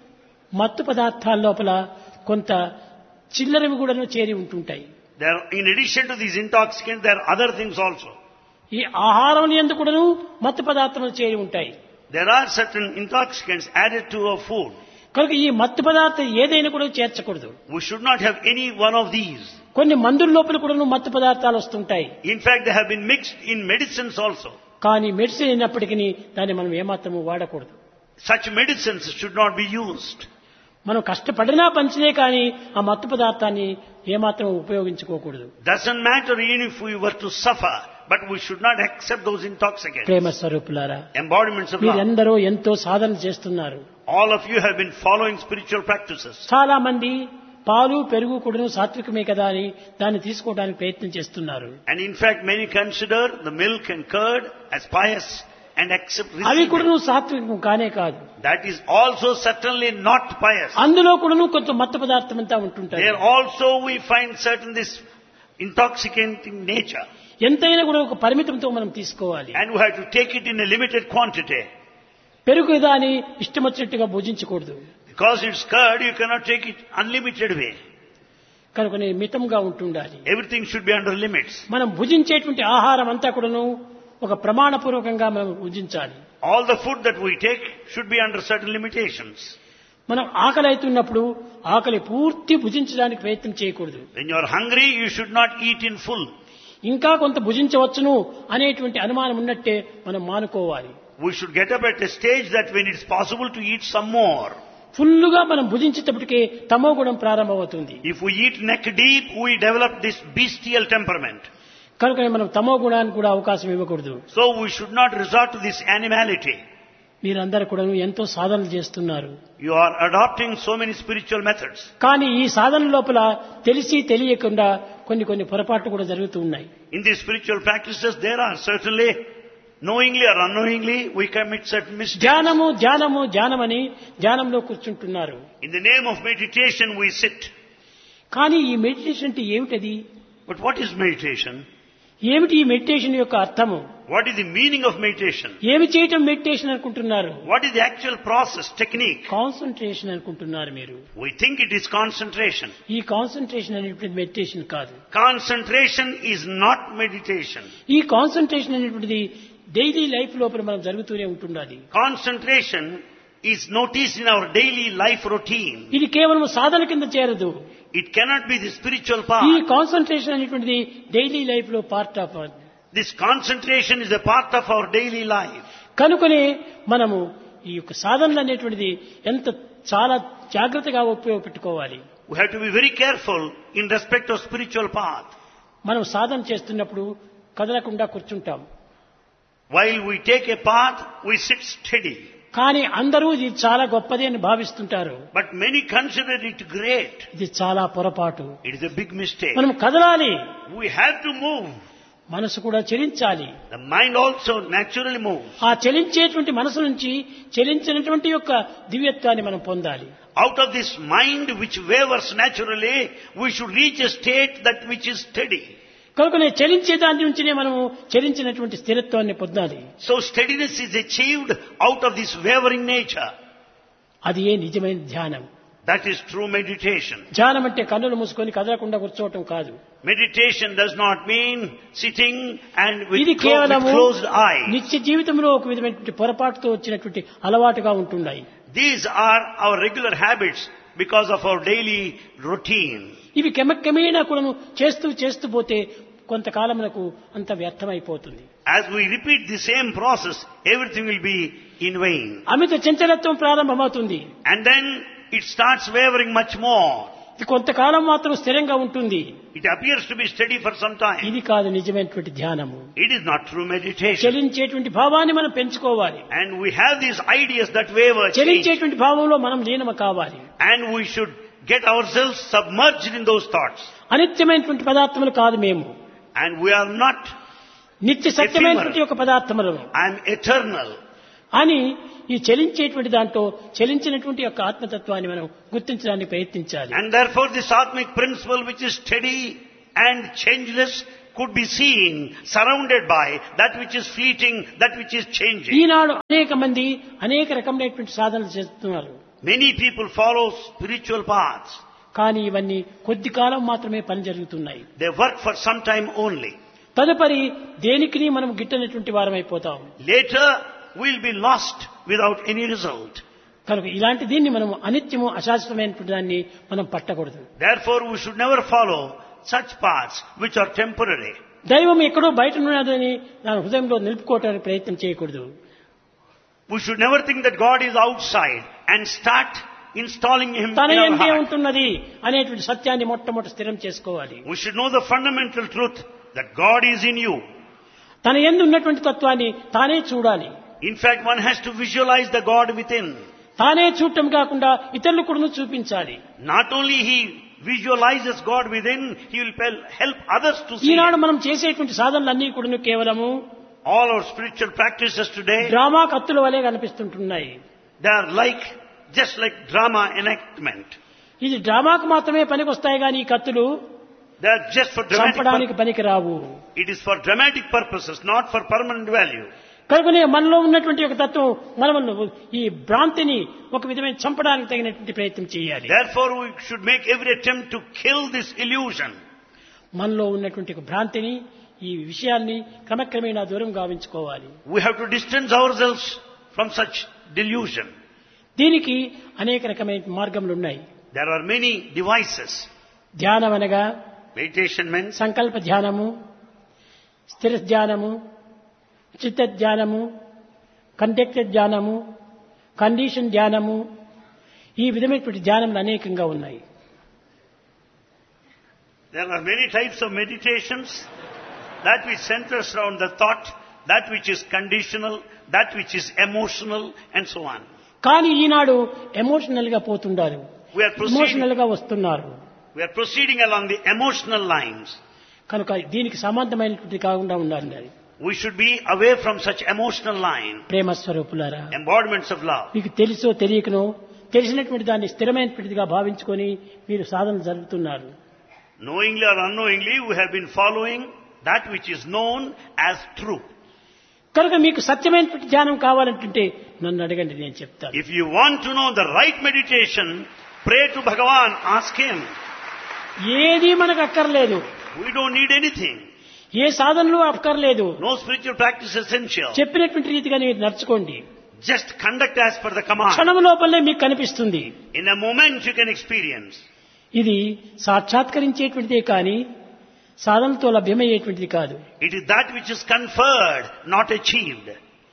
మత్తు పదార్థాల లోపల కొంత చిల్లరవి కూడా చేరి ఉంటుంటాయి. there, in addition to these intoxicants, there are other things also. ఈ ఆహారం యందు కూడాను మత్తు పదార్థములు చేరి ఉంటాయి. There are certain intoxicants added to our food. కనుక ఈ మత్తు పదార్థం ఏదైనా కూడా చేర్చకూడదు. We should not have any one of these. కొన్ని మందుల లోపల కూడాను మత్తు పదార్థాలు వస్తుంటాయి. In fact, they have been mixed in medicines also. కానీ మెడిసిన్ అయినప్పటికీ దాన్ని మనం ఏమాత్రము వాడకూడదు. Such medicines should not be used. మనం కష్టపడినా పంచినే కానీ ఆ మత్తు పదార్థాన్ని ఏమాత్రం ఉపయోగించుకోకూడదు. Doesn't matter even if we were to suffer, but we should not accept those intoxicants. ప్రేమ స్వరూపులారా, Embodiments of love. మీరందరూ ఎంతో సాధన చేస్తున్నారు. All of you have been following spiritual practices. చాలా మంది పాలు పెరుగు కూడాను సాత్వికమే కదా అని దాన్ని తీసుకోవడానికి ప్రయత్నం చేస్తున్నారు. And in fact, many consider the milk and curd as pious and accept అవి receive కూడాను it. సాత్వికం కానే కాదు. That is also certainly not pious. అందులో కూడాను కొంత మత్తు పదార్థం అంతా ఉంటుంటాయి. There also we find certain this intoxicating nature. ఎంతైనా కూడా ఒక పరిమితంతో మనం తీసుకోవాలి. And we have to take it in a limited quantity. పెరుగు దాని ఇష్టం వచ్చినట్టుగా భుజించకూడదు. Because it's curd, you cannot take it unlimited way. కనుక మితంగా ఉంటుండాలి. Everything should be under limits. మనం భుజించేటువంటి ఆహారం అంతా కూడాను ఒక ప్రమాణపూర్వకంగా మనం భుజించాలి. All the food that we take should be under certain limitations. మనం ఆకలి అవుతున్నప్పుడు ఆకలి పూర్తి భుజించడానికి ప్రయత్నం చేయకూడదు. When you are hungry, you should not eat in full. ఇంకా కొంత భుజించవచ్చును అనేటువంటి అనుమానం ఉన్నట్టే మనం మానుకోవాలి. We should get up at a stage that when it's possible to eat some more. ఫుల్లుగా మనం భుజించేటప్పటికే తమో గుణం ప్రారంభమవుతుంది. If we eat neck deep, we develop this bestial temperament. కనుక మనం తమో గుణానికి కూడా అవకాశం ఇవ్వకూడదు. So we should not resort to this animality. మీరందరూ కూడా ఎంతో సాధనలు చేస్తున్నారు. You are adopting so many spiritual methods. కానీ ఈ సాధన లోపల తెలిసి తెలియకుండా కొన్ని పొరపాట్లు కూడా జరుగుతూ ఉన్నాయి. In these spiritual practices, there are certainly, knowingly or unknowingly, we commit certain mistakes. ధ్యానమని ధ్యానంలో కూర్చుంటున్నారు. In the name of meditation, we sit. కానీ ఈ మెడిటేషన్ అంటే ఏమిటది? But what is meditation? ఏమిటి ఈ మెడిటేషన్ యొక్క అర్థము? What is the meaning of meditation? ఏమి చేయటం మెడిటేషన్ అనుకుంటున్నారు? What is the actual process, technique? Concentration అనుకుంటున్నారు మీరు. We think it is concentration. ఈ కాన్సంట్రేషన్ అనేటువంటి మెడిటేషన్ కాదు. Concentration is not meditation. ఈ కాన్సంట్రేషన్ అనేటువంటిది డైలీ లైఫ్ లోపల మనం జరుగుతూనే ఉంటున్నది. Concentration is noticed in our daily life routine. ఇది కేవలం సాధన కింద చేరదు. It cannot be the spiritual ఈ part. కాన్సంట్రేషన్ అనేటువంటిది డైలీ లైఫ్ లో part of. This concentration is a part of our daily life. కనుకనే మనము ఈ యొక్క సాధనలు అనేటువంటిది చాలా జాగ్రత్తగా ఉపయోగపెట్టుకోవాలి. We have to be very careful in respect of spiritual path. మనం సాధన చేస్తున్నప్పుడు కదలకుండా కూర్చుంటాం. While we take a path, we sit steady. కానీ అందరూ ఇది చాలా గొప్పది అని భావిస్తుంటారు. But many consider it great. ఇది చాలా పొరపాటు. It is a big mistake. మనం కదలాలి. We have to move. మనసు కూడా చలించాలి. The mind also naturally moves. ఆ చలించేటువంటి మనసు నుంచి చలించినటువంటి యొక్క దివ్యత్వాన్ని మనం పొందాలి. Out of this mind which wavers naturally, we should reach a state that which is steady. కనుకనే చలించే దాని నుంచినే మనము చలించినటువంటి స్థిరత్వాన్ని పొందాలి. So steadiness is achieved out of this wavering nature. అది ఏ నిజమైన ధ్యానం. That is true meditation. ధ్యానం అంటే కన్నులు మూసుకొని కదలకుండా కూర్చోవటం కాదు. Meditation does not mean sitting and ఇది with కేవలం closed eyes. నిత్య జీవితంలో ఒక విధమైనటువంటి పొరపాటుతో వచ్చినటువంటి అలవాటుగా ఉంటున్నాయి. These are our regular habits because of our daily routine. ఇవి క్రమక్రమేణా కూడా చేస్తూ పోతే కొంతకాలమునకు అంత వ్యర్థమైపోతుంది. As we repeat the same process, everything will be in vain. అమిత చంచలత్వం ప్రారంభమవుతుంది. And then it starts wavering much more. ఇది కొంతకాలం మాత్రం స్థిరంగా ఉంటుంది. It appears to be steady for some time. ఇది కాదు నిజమైనటువంటి ధ్యానము. It is not true meditation. చలించేటువంటి భావాన్ని మనం పెంచుకోవాలి. And we have these ideas that waver, change. చలించేటువంటి భావంలో మనం లీనము కావాలి. And we should get ourselves submerged in those thoughts. అనిత్యమైనటువంటి పదార్థములు కాదు మేము. And we are not నిత్య సత్యమైనటువంటి ఒక పదార్థములు. I am eternal. అని ఈ చలించేటువంటి దాంట్లో చలించినటువంటి యొక్క ఆత్మతత్వాన్ని మనం గుర్తించడానికి ప్రయత్నించాలి. And therefore this atmic principle which is steady and changeless could be seen surrounded by that which is fleeting, that which is changing. ఈనాడు అనేక మంది అనేక రకమైనటువంటి సాధనలు చేస్తున్నారు. Many people follow spiritual paths. కానీ ఇవన్నీ కొద్ది కాలం మాత్రమే పని జరుగుతున్నాయి. They work for some time only. తదుపరి దేనికి మనం గిట్టనటువంటి వారమైపోతాం. Later we'll be lost without any result. కనుక ఇలాంటి దీన్ని మనం అనిత్యము అశాశ్వతమైనటువంటి దాన్ని మనం పట్టకూడదు. Therefore we should never follow such paths which are temporary. దైవం ఎక్కడో బయట ఉన్నదని నా హృదయంలో నిలుపుకోవడానికి ప్రయత్నం చేయకూడదు. We should never think that God is outside and start installing Him తన in our ఎందే heart. ఉంటున్నది అనేటువంటి సత్యాన్ని మొట్టమొదటి స్థిరం చేసుకోవాలి. We should know the fundamental truth that God is in you. తన యందు ఉన్నటువంటి తత్వాన్ని తానే చూడాలి. In fact, one has to visualize the God within. తానే చూడటం కాకుండా ఇతరులు కూడా చూపించాలి. Not only he visualizes God within, he will help others to see Eenadu Him. మనం చేసేటువంటి సాధనలన్నీ కూడా కేవలము All our spiritual practices today, drama కత్తుల వలె కనిపిస్తుంటున్నాయి. they are just like drama enactment. ఇది డ్రామాకు మాత్రమే పనికొస్తాయి కానీ ఈ కత్తులు They are just for చంపడానికి పనికి రావు. It is for dramatic purposes, not for permanent value. కనుకనే మనలో ఉన్నటువంటి ఒక తత్వం మనము ఈ భ్రాంతిని ఒక విధమైన చంపడానికి తగినటువంటి ప్రయత్నం చేయాలి. Therefore, we should make every attempt to kill this illusion. మనలో ఉన్నటువంటి ఒక భ్రాంతిని ఈ విషయాన్ని క్రమక్రమేణా దూరం గావించుకోవాలి. We have to distance ourselves from such delusion. దీనికి అనేక రకమైన మార్గములు ఉన్నాయి. There are many devices. ధ్యానం అనగా Meditation means సంకల్ప ధ్యానము, స్థిర ధ్యానము, చిత్త ధ్యానము, కంటెక్టెడ్ ధ్యానము, కండిషన్ ధ్యానము, ఈ విధమైనటువంటి ధ్యానములు అనేకంగా ఉన్నాయి. there are many types of meditations. That which centers around the thought, that which is conditional, that which is emotional, and so on. కానీ ఈనాడు ఎమోషనల్ గా పోతుండారు, We are ఎమోషనల్ గా వస్తున్నారు. proceeding along the emotional lines. కనుక దీనికి సంబంధమైనటువంటి కాకుండా ఉండాలి. We should be away from such emotional line, ప్రేమ స్వరూపులారా, embodiments of love. మీకు తెలుసో తెలియకనో తెలిసినటువంటి దాన్ని స్థిరమైనటువంటిదిగా భావించుకొని మీరు సాధన జరుపుతున్నారు. Knowingly or unknowingly, we have been following that which is known as true. కనుక మీకు సత్యమైనటువంటి ధ్యానం కావాలంటుంటే నన్ను అడగండి, నేను చెప్తాను. If you want to know the right meditation, pray to Bhagavan, ask him. ఏది మనకు అక్కర్లేదు, We don't need anything. ఏ సాధనలు అక్కర్లేదు. No spiritual practice essential. చెప్పినటువంటి రీతిగా మీరు నడుచుకోండి. Just conduct as per the command. క్షణం లోపలనే మీకు కనిపిస్తుంది. In a moment you can experience. ఇది సాక్షాత్కరించేటువంటిదే కానీ సాధనతో లభ్యమయ్యేటువంటిది కాదు. It is that which is conferred, not achieved.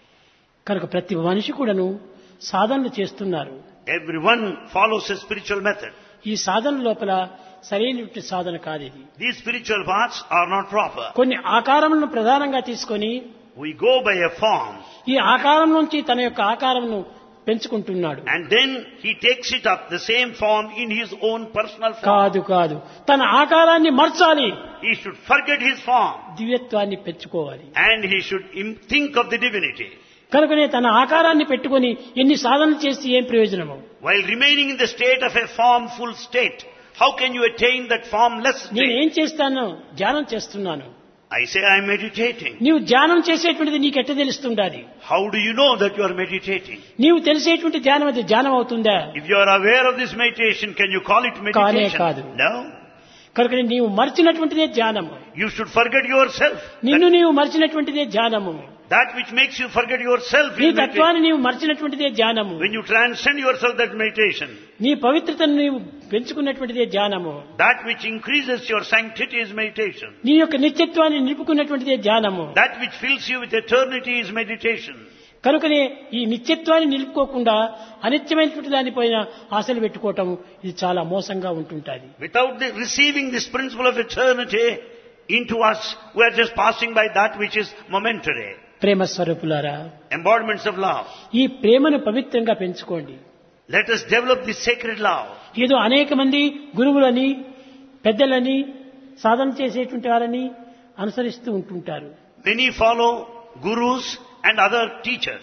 కనుక ప్రతి మనిషి కూడాను సాధనలు చేస్తున్నారు. Everyone follows a spiritual method. ఈ సాధన లోపల సరైనటువంటి సాధన కాదు ఇది. These spiritual paths are not proper. కొన్ని ఆకారములను ప్రధానంగా తీసుకొని We go by a form. ఈ ఆకారం నుంచి తన యొక్క ఆకారమును పెంచుకుంటున్నాడు. And then he takes it up, the same form, in his own personal form. కాదు తన ఆకారాన్ని మార్చాలి, He should forget his form. దివ్యత్వాన్ని పెంచుకోవాలి. And he should think of the divinity. కనుకనే తన ఆకారాన్ని పెట్టుకొని ఎన్ని సాధనలు చేసి ఏం ప్రయోజనము? While remaining in the state of a formful state, how can you attain that formless నేను state? ఏం చేస్తాను? ధ్యానం చేస్తున్నాను. I say I am meditating. నీవు ధ్యానం చేసేటువంటిది నీకు ఎట్ట తెలుస్తుండాలి? How do you know that you are meditating? నీవు తెలిసేటువంటి ధ్యానం అది ధ్యానం అవుతుందా? If you are aware of this meditation, can you call it meditation? కాదు. No. కనుక నీవు మర్చినటువంటిదే ధ్యానము. You should forget yourself. నిన్ను నీవు మర్చినటువంటిదే ధ్యానము. That which makes you forget yourself నీ is meditation. తత్వాన్ని నీవు మర్చినటువంటిదే ధ్యానము. When you transcend yourself, that meditation. నీ పవిత్రతను నీవు పెంచుకున్నటువంటిదే ధ్యానము. That which increases your sanctity is meditation. నీ యొక్క నిత్యత్వాన్ని నిలుపుకున్నటువంటిదే ధ్యానము. That which fills you with eternity is meditation. కనుకనే ఈ నిత్యత్వాన్ని నిలుపుకోకుండా అనిత్యమైనటువంటి దానిపైన ఆశలు పెట్టుకోవటం ఇది చాలా మోసంగా ఉంటుంటుంది. Without receiving this principle of eternity into us, we are just passing by that which is momentary. ప్రేమ స్వరూపులారా, Embodiments of love. ఈ ప్రేమను పవిత్రంగా పెంచుకోండి. Let us develop this sacred love. ఏదో అనేక మంది గురువులని పెద్దలని సాధన చేసేటువంటి వారని అనుసరిస్తూ ఉంటుంటారు. Many follow gurus and other teachers.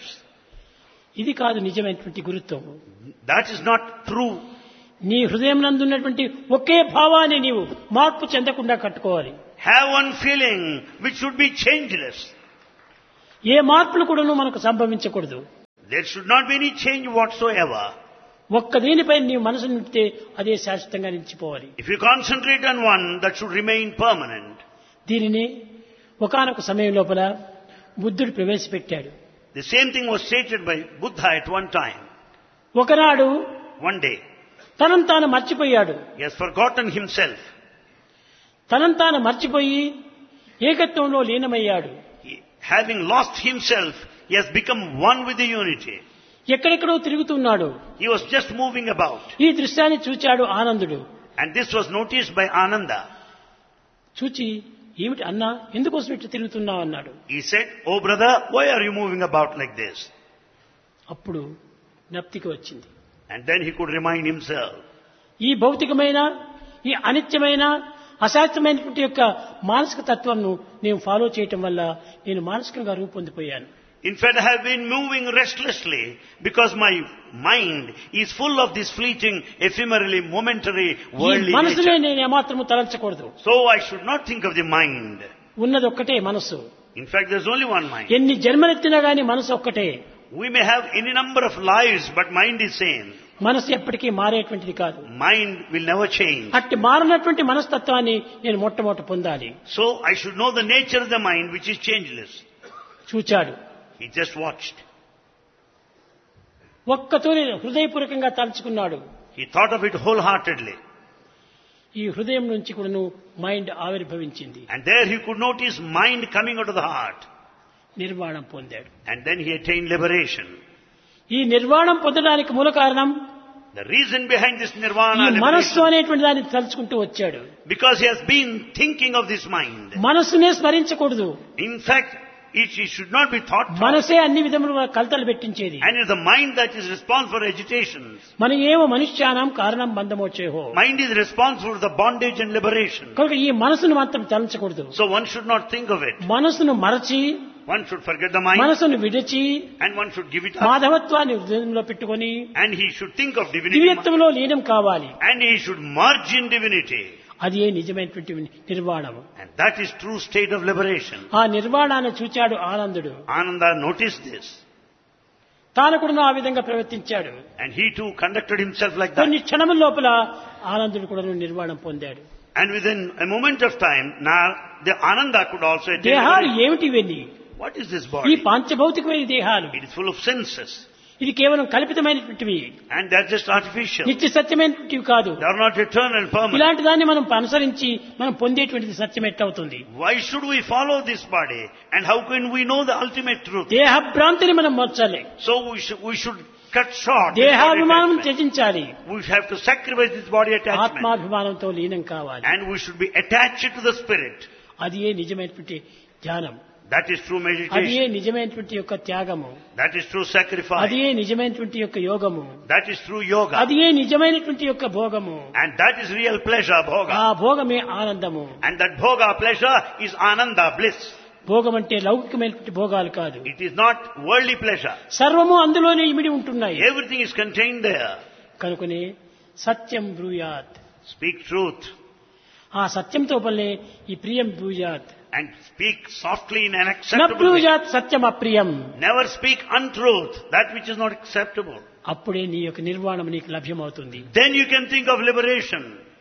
ఇది కాదు నిజమైనటువంటి గురుత్వం. That is not true. నీ హృదయం నందున్నటువంటి ఒకే భావాన్ని నీవు మార్పు చెందకుండా కట్టుకోవాలి. Have one feeling which should be changeless. ఏ మార్పులు కూడాను మనకు సంభవించకూడదు. There should not be any change whatsoever. ఒక్క దీనిపై నీ మనసు నింపితే అదే శాశ్వతంగా నిలిచిపోవాలి. If you concentrate on one, that should remain permanent. దీనిని ఒకానొక సమయం లోపల బుద్ధుడు ప్రవేశపెట్టాడు. The same thing was stated by Buddha at one time. ఒకనాడు One day, తనను తాను మర్చిపోయాడు. he has forgotten himself. తనను తాను మర్చిపోయి ఏకత్వంలో లీనమయ్యాడు. Having lost himself, he has become one with the unity. ఎక్కడెక్కడో తిరుగుతున్నాడు. He was just moving about. ఈ దృశ్యాన్ని చూచాడు ఆనందుడు. And this was noticed by Ananda. చూచి ఏమిటి అన్నా, ఎందుకోసం ఇట్లా తిరుగుతున్నావు అన్నాడు. He said, "Oh brother, why are you moving about like this?" అప్పుడు జ్ఞప్తికి వచ్చింది. And then he could remind himself. ఈ భౌతికమైన ఈ అనిత్యమైన అశాస్త్రమైనటువంటి యొక్క మానసిక తత్వంను నేను ఫాలో చేయటం వల్ల నేను మానసికంగా రూపొందిపోయాను. In fact, I have been moving restlessly because my mind is full of this fleeting, ephemerally, momentary, ఈ worldly మనసునే nature. నేను ఏమాత్రము తలంచకూడదు. So I should not think of the mind. ఉన్నది ఒక్కటే మనసు. In fact, there's only one mind. ఎన్ని జన్మలెత్తినా గాని మనసు ఒక్కటే. We may have any number of lives, but mind is same. మనసు ఎప్పటికీ మారేటువంటిది కాదు. Mind will never change. అట్టి మారినటువంటి మనస్తత్వాన్ని నేను మొట్టమొదట పొందాలి. So I should know the nature of the mind, which is changeless. చూచాడు. He just watched. ఒక్కతోనే హృదయపూర్వకంగా తలుచుకున్నాడు. He thought of it wholeheartedly. ఈ హృదయం నుంచి కూడాను మైండ్ ఆవిర్భవించింది. And there he could notice mind coming out of the heart. నిర్వాణం పొందాడు. And then he attained liberation. ఈ నిర్వాణం పొందడానికి మూల కారణం The reason behind this nirvana ఈ మనస్సు liberation, అనేటువంటి దాన్ని తలుచుకుంటూ వచ్చాడు. because he has been thinking of this mind. మనస్సునే స్మరించకూడదు. In fact, it should not be thought of. మనసే అన్ని విధములుగా కలతలు పెట్టించేది. And it's the mind that is responsible for agitations. మన ఏవ మనుష్యానం కారణం బంధమోచేహో. Mind is responsible for the bondage and liberation. కనుక ఈ మనసును మాత్రం తలంచకూడదు. So one should not think of it. మనసును మరచి One should forget the mind మనసును విడిచి and one should give it up. మాధవత్వాన్ని హృదయంలో పెట్టుకొని And he should think of divinity దివ్యత్వంలో లీనం కావాలి. and he should merge in divinity. అది ఏ నిజమైనటువంటి నిర్వాణము. And that is true state of liberation. ఆ నిర్వాణాన్ని చూచాడు ఆనందుడు. Ananda noticed this. తాను కూడా ఆ విధంగా ప్రవర్తించాడు. And he too conducted himself like that. కొన్ని క్షణముల లోపల ఆనందుడు కూడా నిర్వాణం పొందాడు. And within a moment of time, now the Ananda could also attain దేహాలు liberation. ఏమిటి ఇవన్నీ? What is this ఈ body? పాంచభౌతికమైన దేహాలు It is full of senses. ఇది కేవలం కల్పితమైనటువంటివి, And they are just artificial. నిత్య సత్యమైనటువంటివి కాదు. They are not eternal, permanent. ఇలాంటి దాన్ని మనం అనుసరించి మనం పొందేటువంటిది సత్యం ఎట్లవుతుంది? Why should we follow this body? And how can we know the ultimate truth? దేహభ్రాంతిని మనం మార్చాలి. So we should cut short this body దేహాభిమానం attachment. త్యజించాలి. We have to sacrifice this body attachment. ఆత్మాభిమానంతో లీనం కావాలి. And we should be attached to the spirit. అది ఏ నిజమైనటువంటి ధ్యానం. That is true అది ఏ meditation. నిజమైనటువంటి యొక్క త్యాగము. That is true అది sacrifice. ఏ నిజమైనటువంటి యొక్క యోగము. That is true yoga. అది ఏ నిజమైనటువంటి యొక్క భోగము. And that is real pleasure, ఆ bhoga. భోగమే ఆనందము. And that bhoga pleasure is ananda, bliss. భోగం అంటే లౌకికమైనటువంటి భోగాలు కాదు. It is not worldly pleasure. సర్వము అందులోనే ఇమిడి ఉంటున్నాయి. Everything is contained there. కనుకనే సత్యం బ్రూయాత్. Speak truth ఆ సత్యంతో పల్లె ఈ ప్రియం బ్రూయాత్. and speak softly in an న acceptable way. బ్రూయాత్ Satyam అప్రియం. Never speak untruth, that which is not acceptable. అప్పుడే నీ యొక్క నిర్వాణం నీకు లభ్యమవుతుంది. Then you can think of liberation.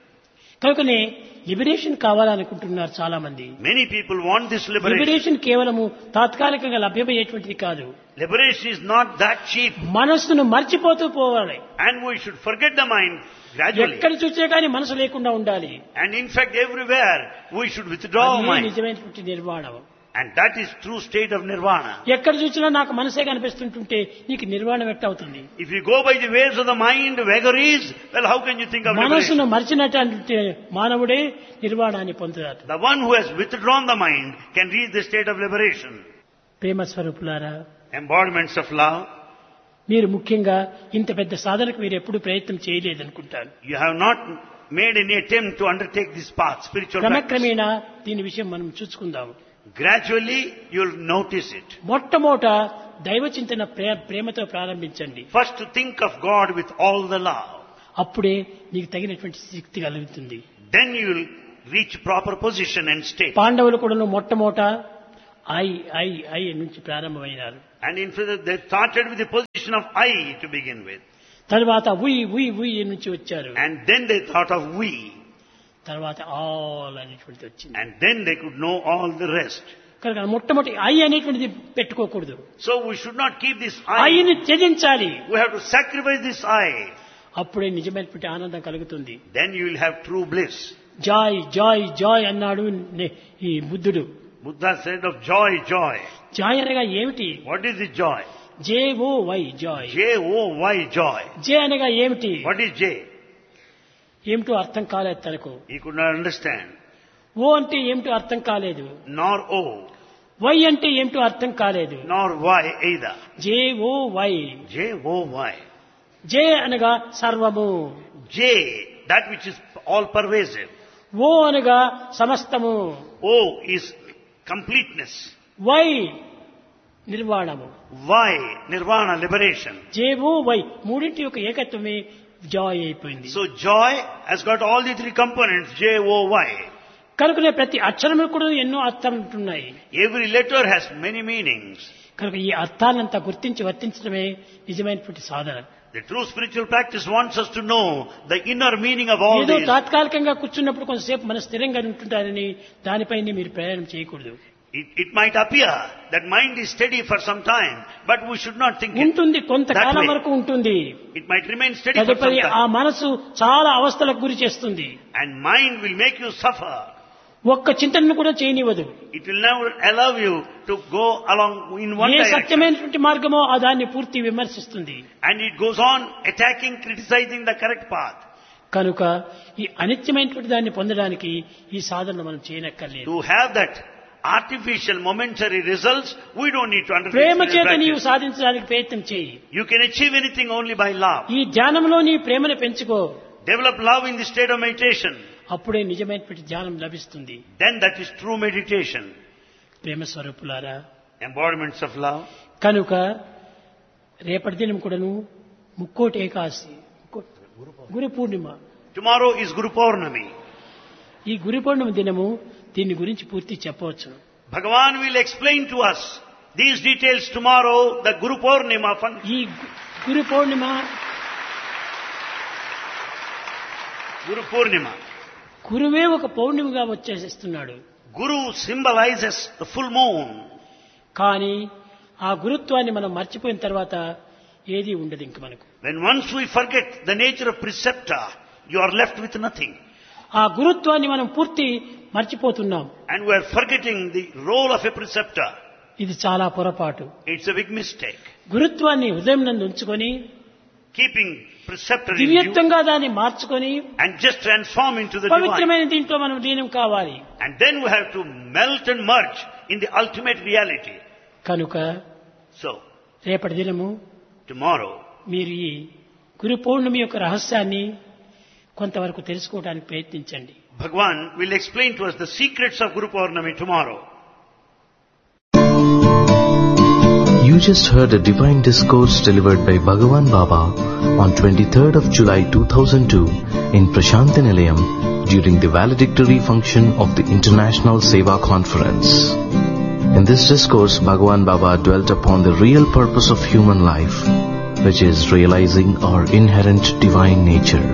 కనుకనే లిబరేషన్ కావాలనుకుంటున్నారు చాలా మంది. Many people want this liberation. Liberation కేవలము తాత్కాలికంగా లభ్యమయ్యేటువంటిది కాదు. Liberation is not that cheap. మనస్సును మర్చిపోతూ పోవాలి. And we should forget the mind gradually. ఎక్కడ చూసే కానీ మనసు లేకుండా ఉండాలి. And in fact, everywhere we should withdraw అది mind. నిజమైనటువంటి నిర్వాణం. And that is true state of nirvana. ఎక్కడ చూసినా నాకు మనసే కనిపిస్తుంటుంటే నీకు నిర్వాణం ఎట్టవుతుంది? If you go by the waves of the mind, vagaries, well, how can you think of మనసును liberation? మర్చినటువంటి మానవుడే నిర్వాణాన్ని పొందుతాడు. The one who has withdrawn the mind can reach the state of liberation. ప్రేమ స్వరూపులారా, Embodiments of love. మీరు ముఖ్యంగా ఇంత పెద్ద సాధనకు మీరు ఎప్పుడు ప్రయత్నం చేయలేదనుకుంటాను. You have not made any attempt to undertake this path, spiritual practice. క్రమక్రమేణా దీని విషయం మనం చూసుకుందాం. Gradually, you'll notice it. మొట్టమొదట దైవ చింతన ప్రేమతో ప్రారంభించండి. First to think of God with all the love. అప్పుడే నీకు తగినటువంటి శక్తి కలుగుతుంది. Then you will reach proper position and state. పాండవులు కూడా మొట్టమొదట ఐ నుంచి ప్రారంభమైనారు. And in fact, they started with the position of I to begin with. తర్వాత ఉయ్ నుంచి వచ్చారు. And then they thought of we. తర్వాత ఆల్ అనేటువంటిది వచ్చింది. And then they could know all the rest. కనుక మొట్టమొదటి ఐ అనేటువంటిది పెట్టుకోకూడదు. So we should not keep this I. ఐని త్యజించాలి. We have to sacrifice this I. అప్పుడే నిజమైనటువంటి ఆనందం కలుగుతుంది. Then you will have true bliss. Joy Joy Joy అన్నాడు ఈ బుద్ధుడు. Buddha said of joy, joy. Joy అనగా ఏమిటి? What is the joy? JOY Joy. J-O-Y, joy. జే అనగా ఏమిటి? What is J? ఏమిటో అర్థం కాలేదు తనకు. He could not understand. ఓ అంటే ఏమిటో అర్థం కాలేదు. Nor O. వై అంటే ఏమిటో అర్థం కాలేదు. Nor Y either. JOY. J-O-Y. జే అనగా సర్వము. J, that which is all pervasive. ఓ అనగా సమస్తము. O is completeness. Why నిర్వాణము. Y, nirvana, liberation. JOY మూడింటి యొక్క ఏకత్వమే జాయ్ అయిపోయింది. So joy has got all the three components, J-O-Y. కనుకనే ప్రతి అక్షరము కూడా ఎన్నో అర్థాలు ఉంటున్నాయి. Every letter has many meanings. కనుక ఈ అర్థాలంతా గుర్తించి వర్తించడమే నిజమైనటువంటి సాధన. The true spiritual practice wants us to know the inner meaning of all ఏదో these. తాత్కాలికంగా కూర్చున్నప్పుడు కొంతసేపు మన స్థిరంగా ఉంటుంటారని దానిపైనే మీరు ప్రయాణం చేయకూడదు. It might appear that mind is steady for some time, but we should not think it ఉంటుంది, కొంతకాలం that way. వరకు ఉంటుంది. It might remain steady for some తదుపరి ఆ time. మనసు చాలా అవస్థలకు గురి చేస్తుంది. And mind will make you suffer. ఒక్క చింతనను కూడా చేయనివ్వదు. It will never allow you to go along in one A direction. సత్యమైనటువంటి మార్గమో ఆ దాన్ని పూర్తి విమర్శిస్తుంది. And it goes on attacking, criticizing the correct path. కనుక ఈ అనిత్యమైనటువంటి దాన్ని పొందడానికి ఈ సాధన మనం చేయనక్కర్లేదు. To have that artificial momentary results, we don't need to undertake Prema spiritual చేత నీవు practice. సాధించడానికి ప్రయత్నం చేయి. You can achieve anything only by love. ఈ ధ్యానంలో నీ ప్రేమను పెంచుకో. Develop love in the state of meditation. అప్పుడే నిజమైనటువంటి ధ్యానం లభిస్తుంది. Then that is true meditation. ప్రేమ స్వరూపులారా, embodiments of love. కనుక రేపటి దినం కూడాను Mukkoti Ekadashi, Guru Purnima. Tomorrow is Guru Purnami. ఈ గురు పూర్ణిమ దినము దీని గురించి పూర్తి చెప్పవచ్చు. Bhagavan will explain to us these details tomorrow, the Guru Purnima function. ఈ గురు పూర్ణిమ Guru Purnima. గురువే ఒక పౌర్ణమిగా వచ్చేస్తున్నాడు. Guru symbolizes the full moon. కానీ ఆ గురుత్వాన్ని మనం మర్చిపోయిన తర్వాత ఏది ఉండదు ఇంక మనకు. When once we forget the nature of preceptor, you are left with nothing. ఆ గురుత్వాన్ని మనం పూర్తి మర్చిపోతున్నాం. And we are forgetting the role of a preceptor. ఇది చాలా పొరపాటు. It's a big mistake. గురుత్వాన్ని హృదయం నందు ఉంచుకొని Keeping preceptor in you దివ్యత్వంగా దాన్ని మార్చుకొని and just transform into the divine. పవిత్రమైన దీంట్లో మనం లీనం కావాలి. And then we have to melt and merge in the ultimate reality. కనుక So, రేపటి దినము tomorrow, మీరు ఈ గురు పౌర్ణమి యొక్క రహస్యాన్ని కొంతవరకు తెలుసుకోవడానికి ప్రయత్నించండి. Bhagavan will explain to us the secrets of Guru Purnami tomorrow. You just heard a divine discourse delivered by Bhagavan Baba on 23rd of July 2002 in Prashanti Nilayam during the valedictory function of the International Seva Conference. In this discourse, Bhagavan Baba dwelt upon the real purpose of human life, which is realizing our inherent divine nature.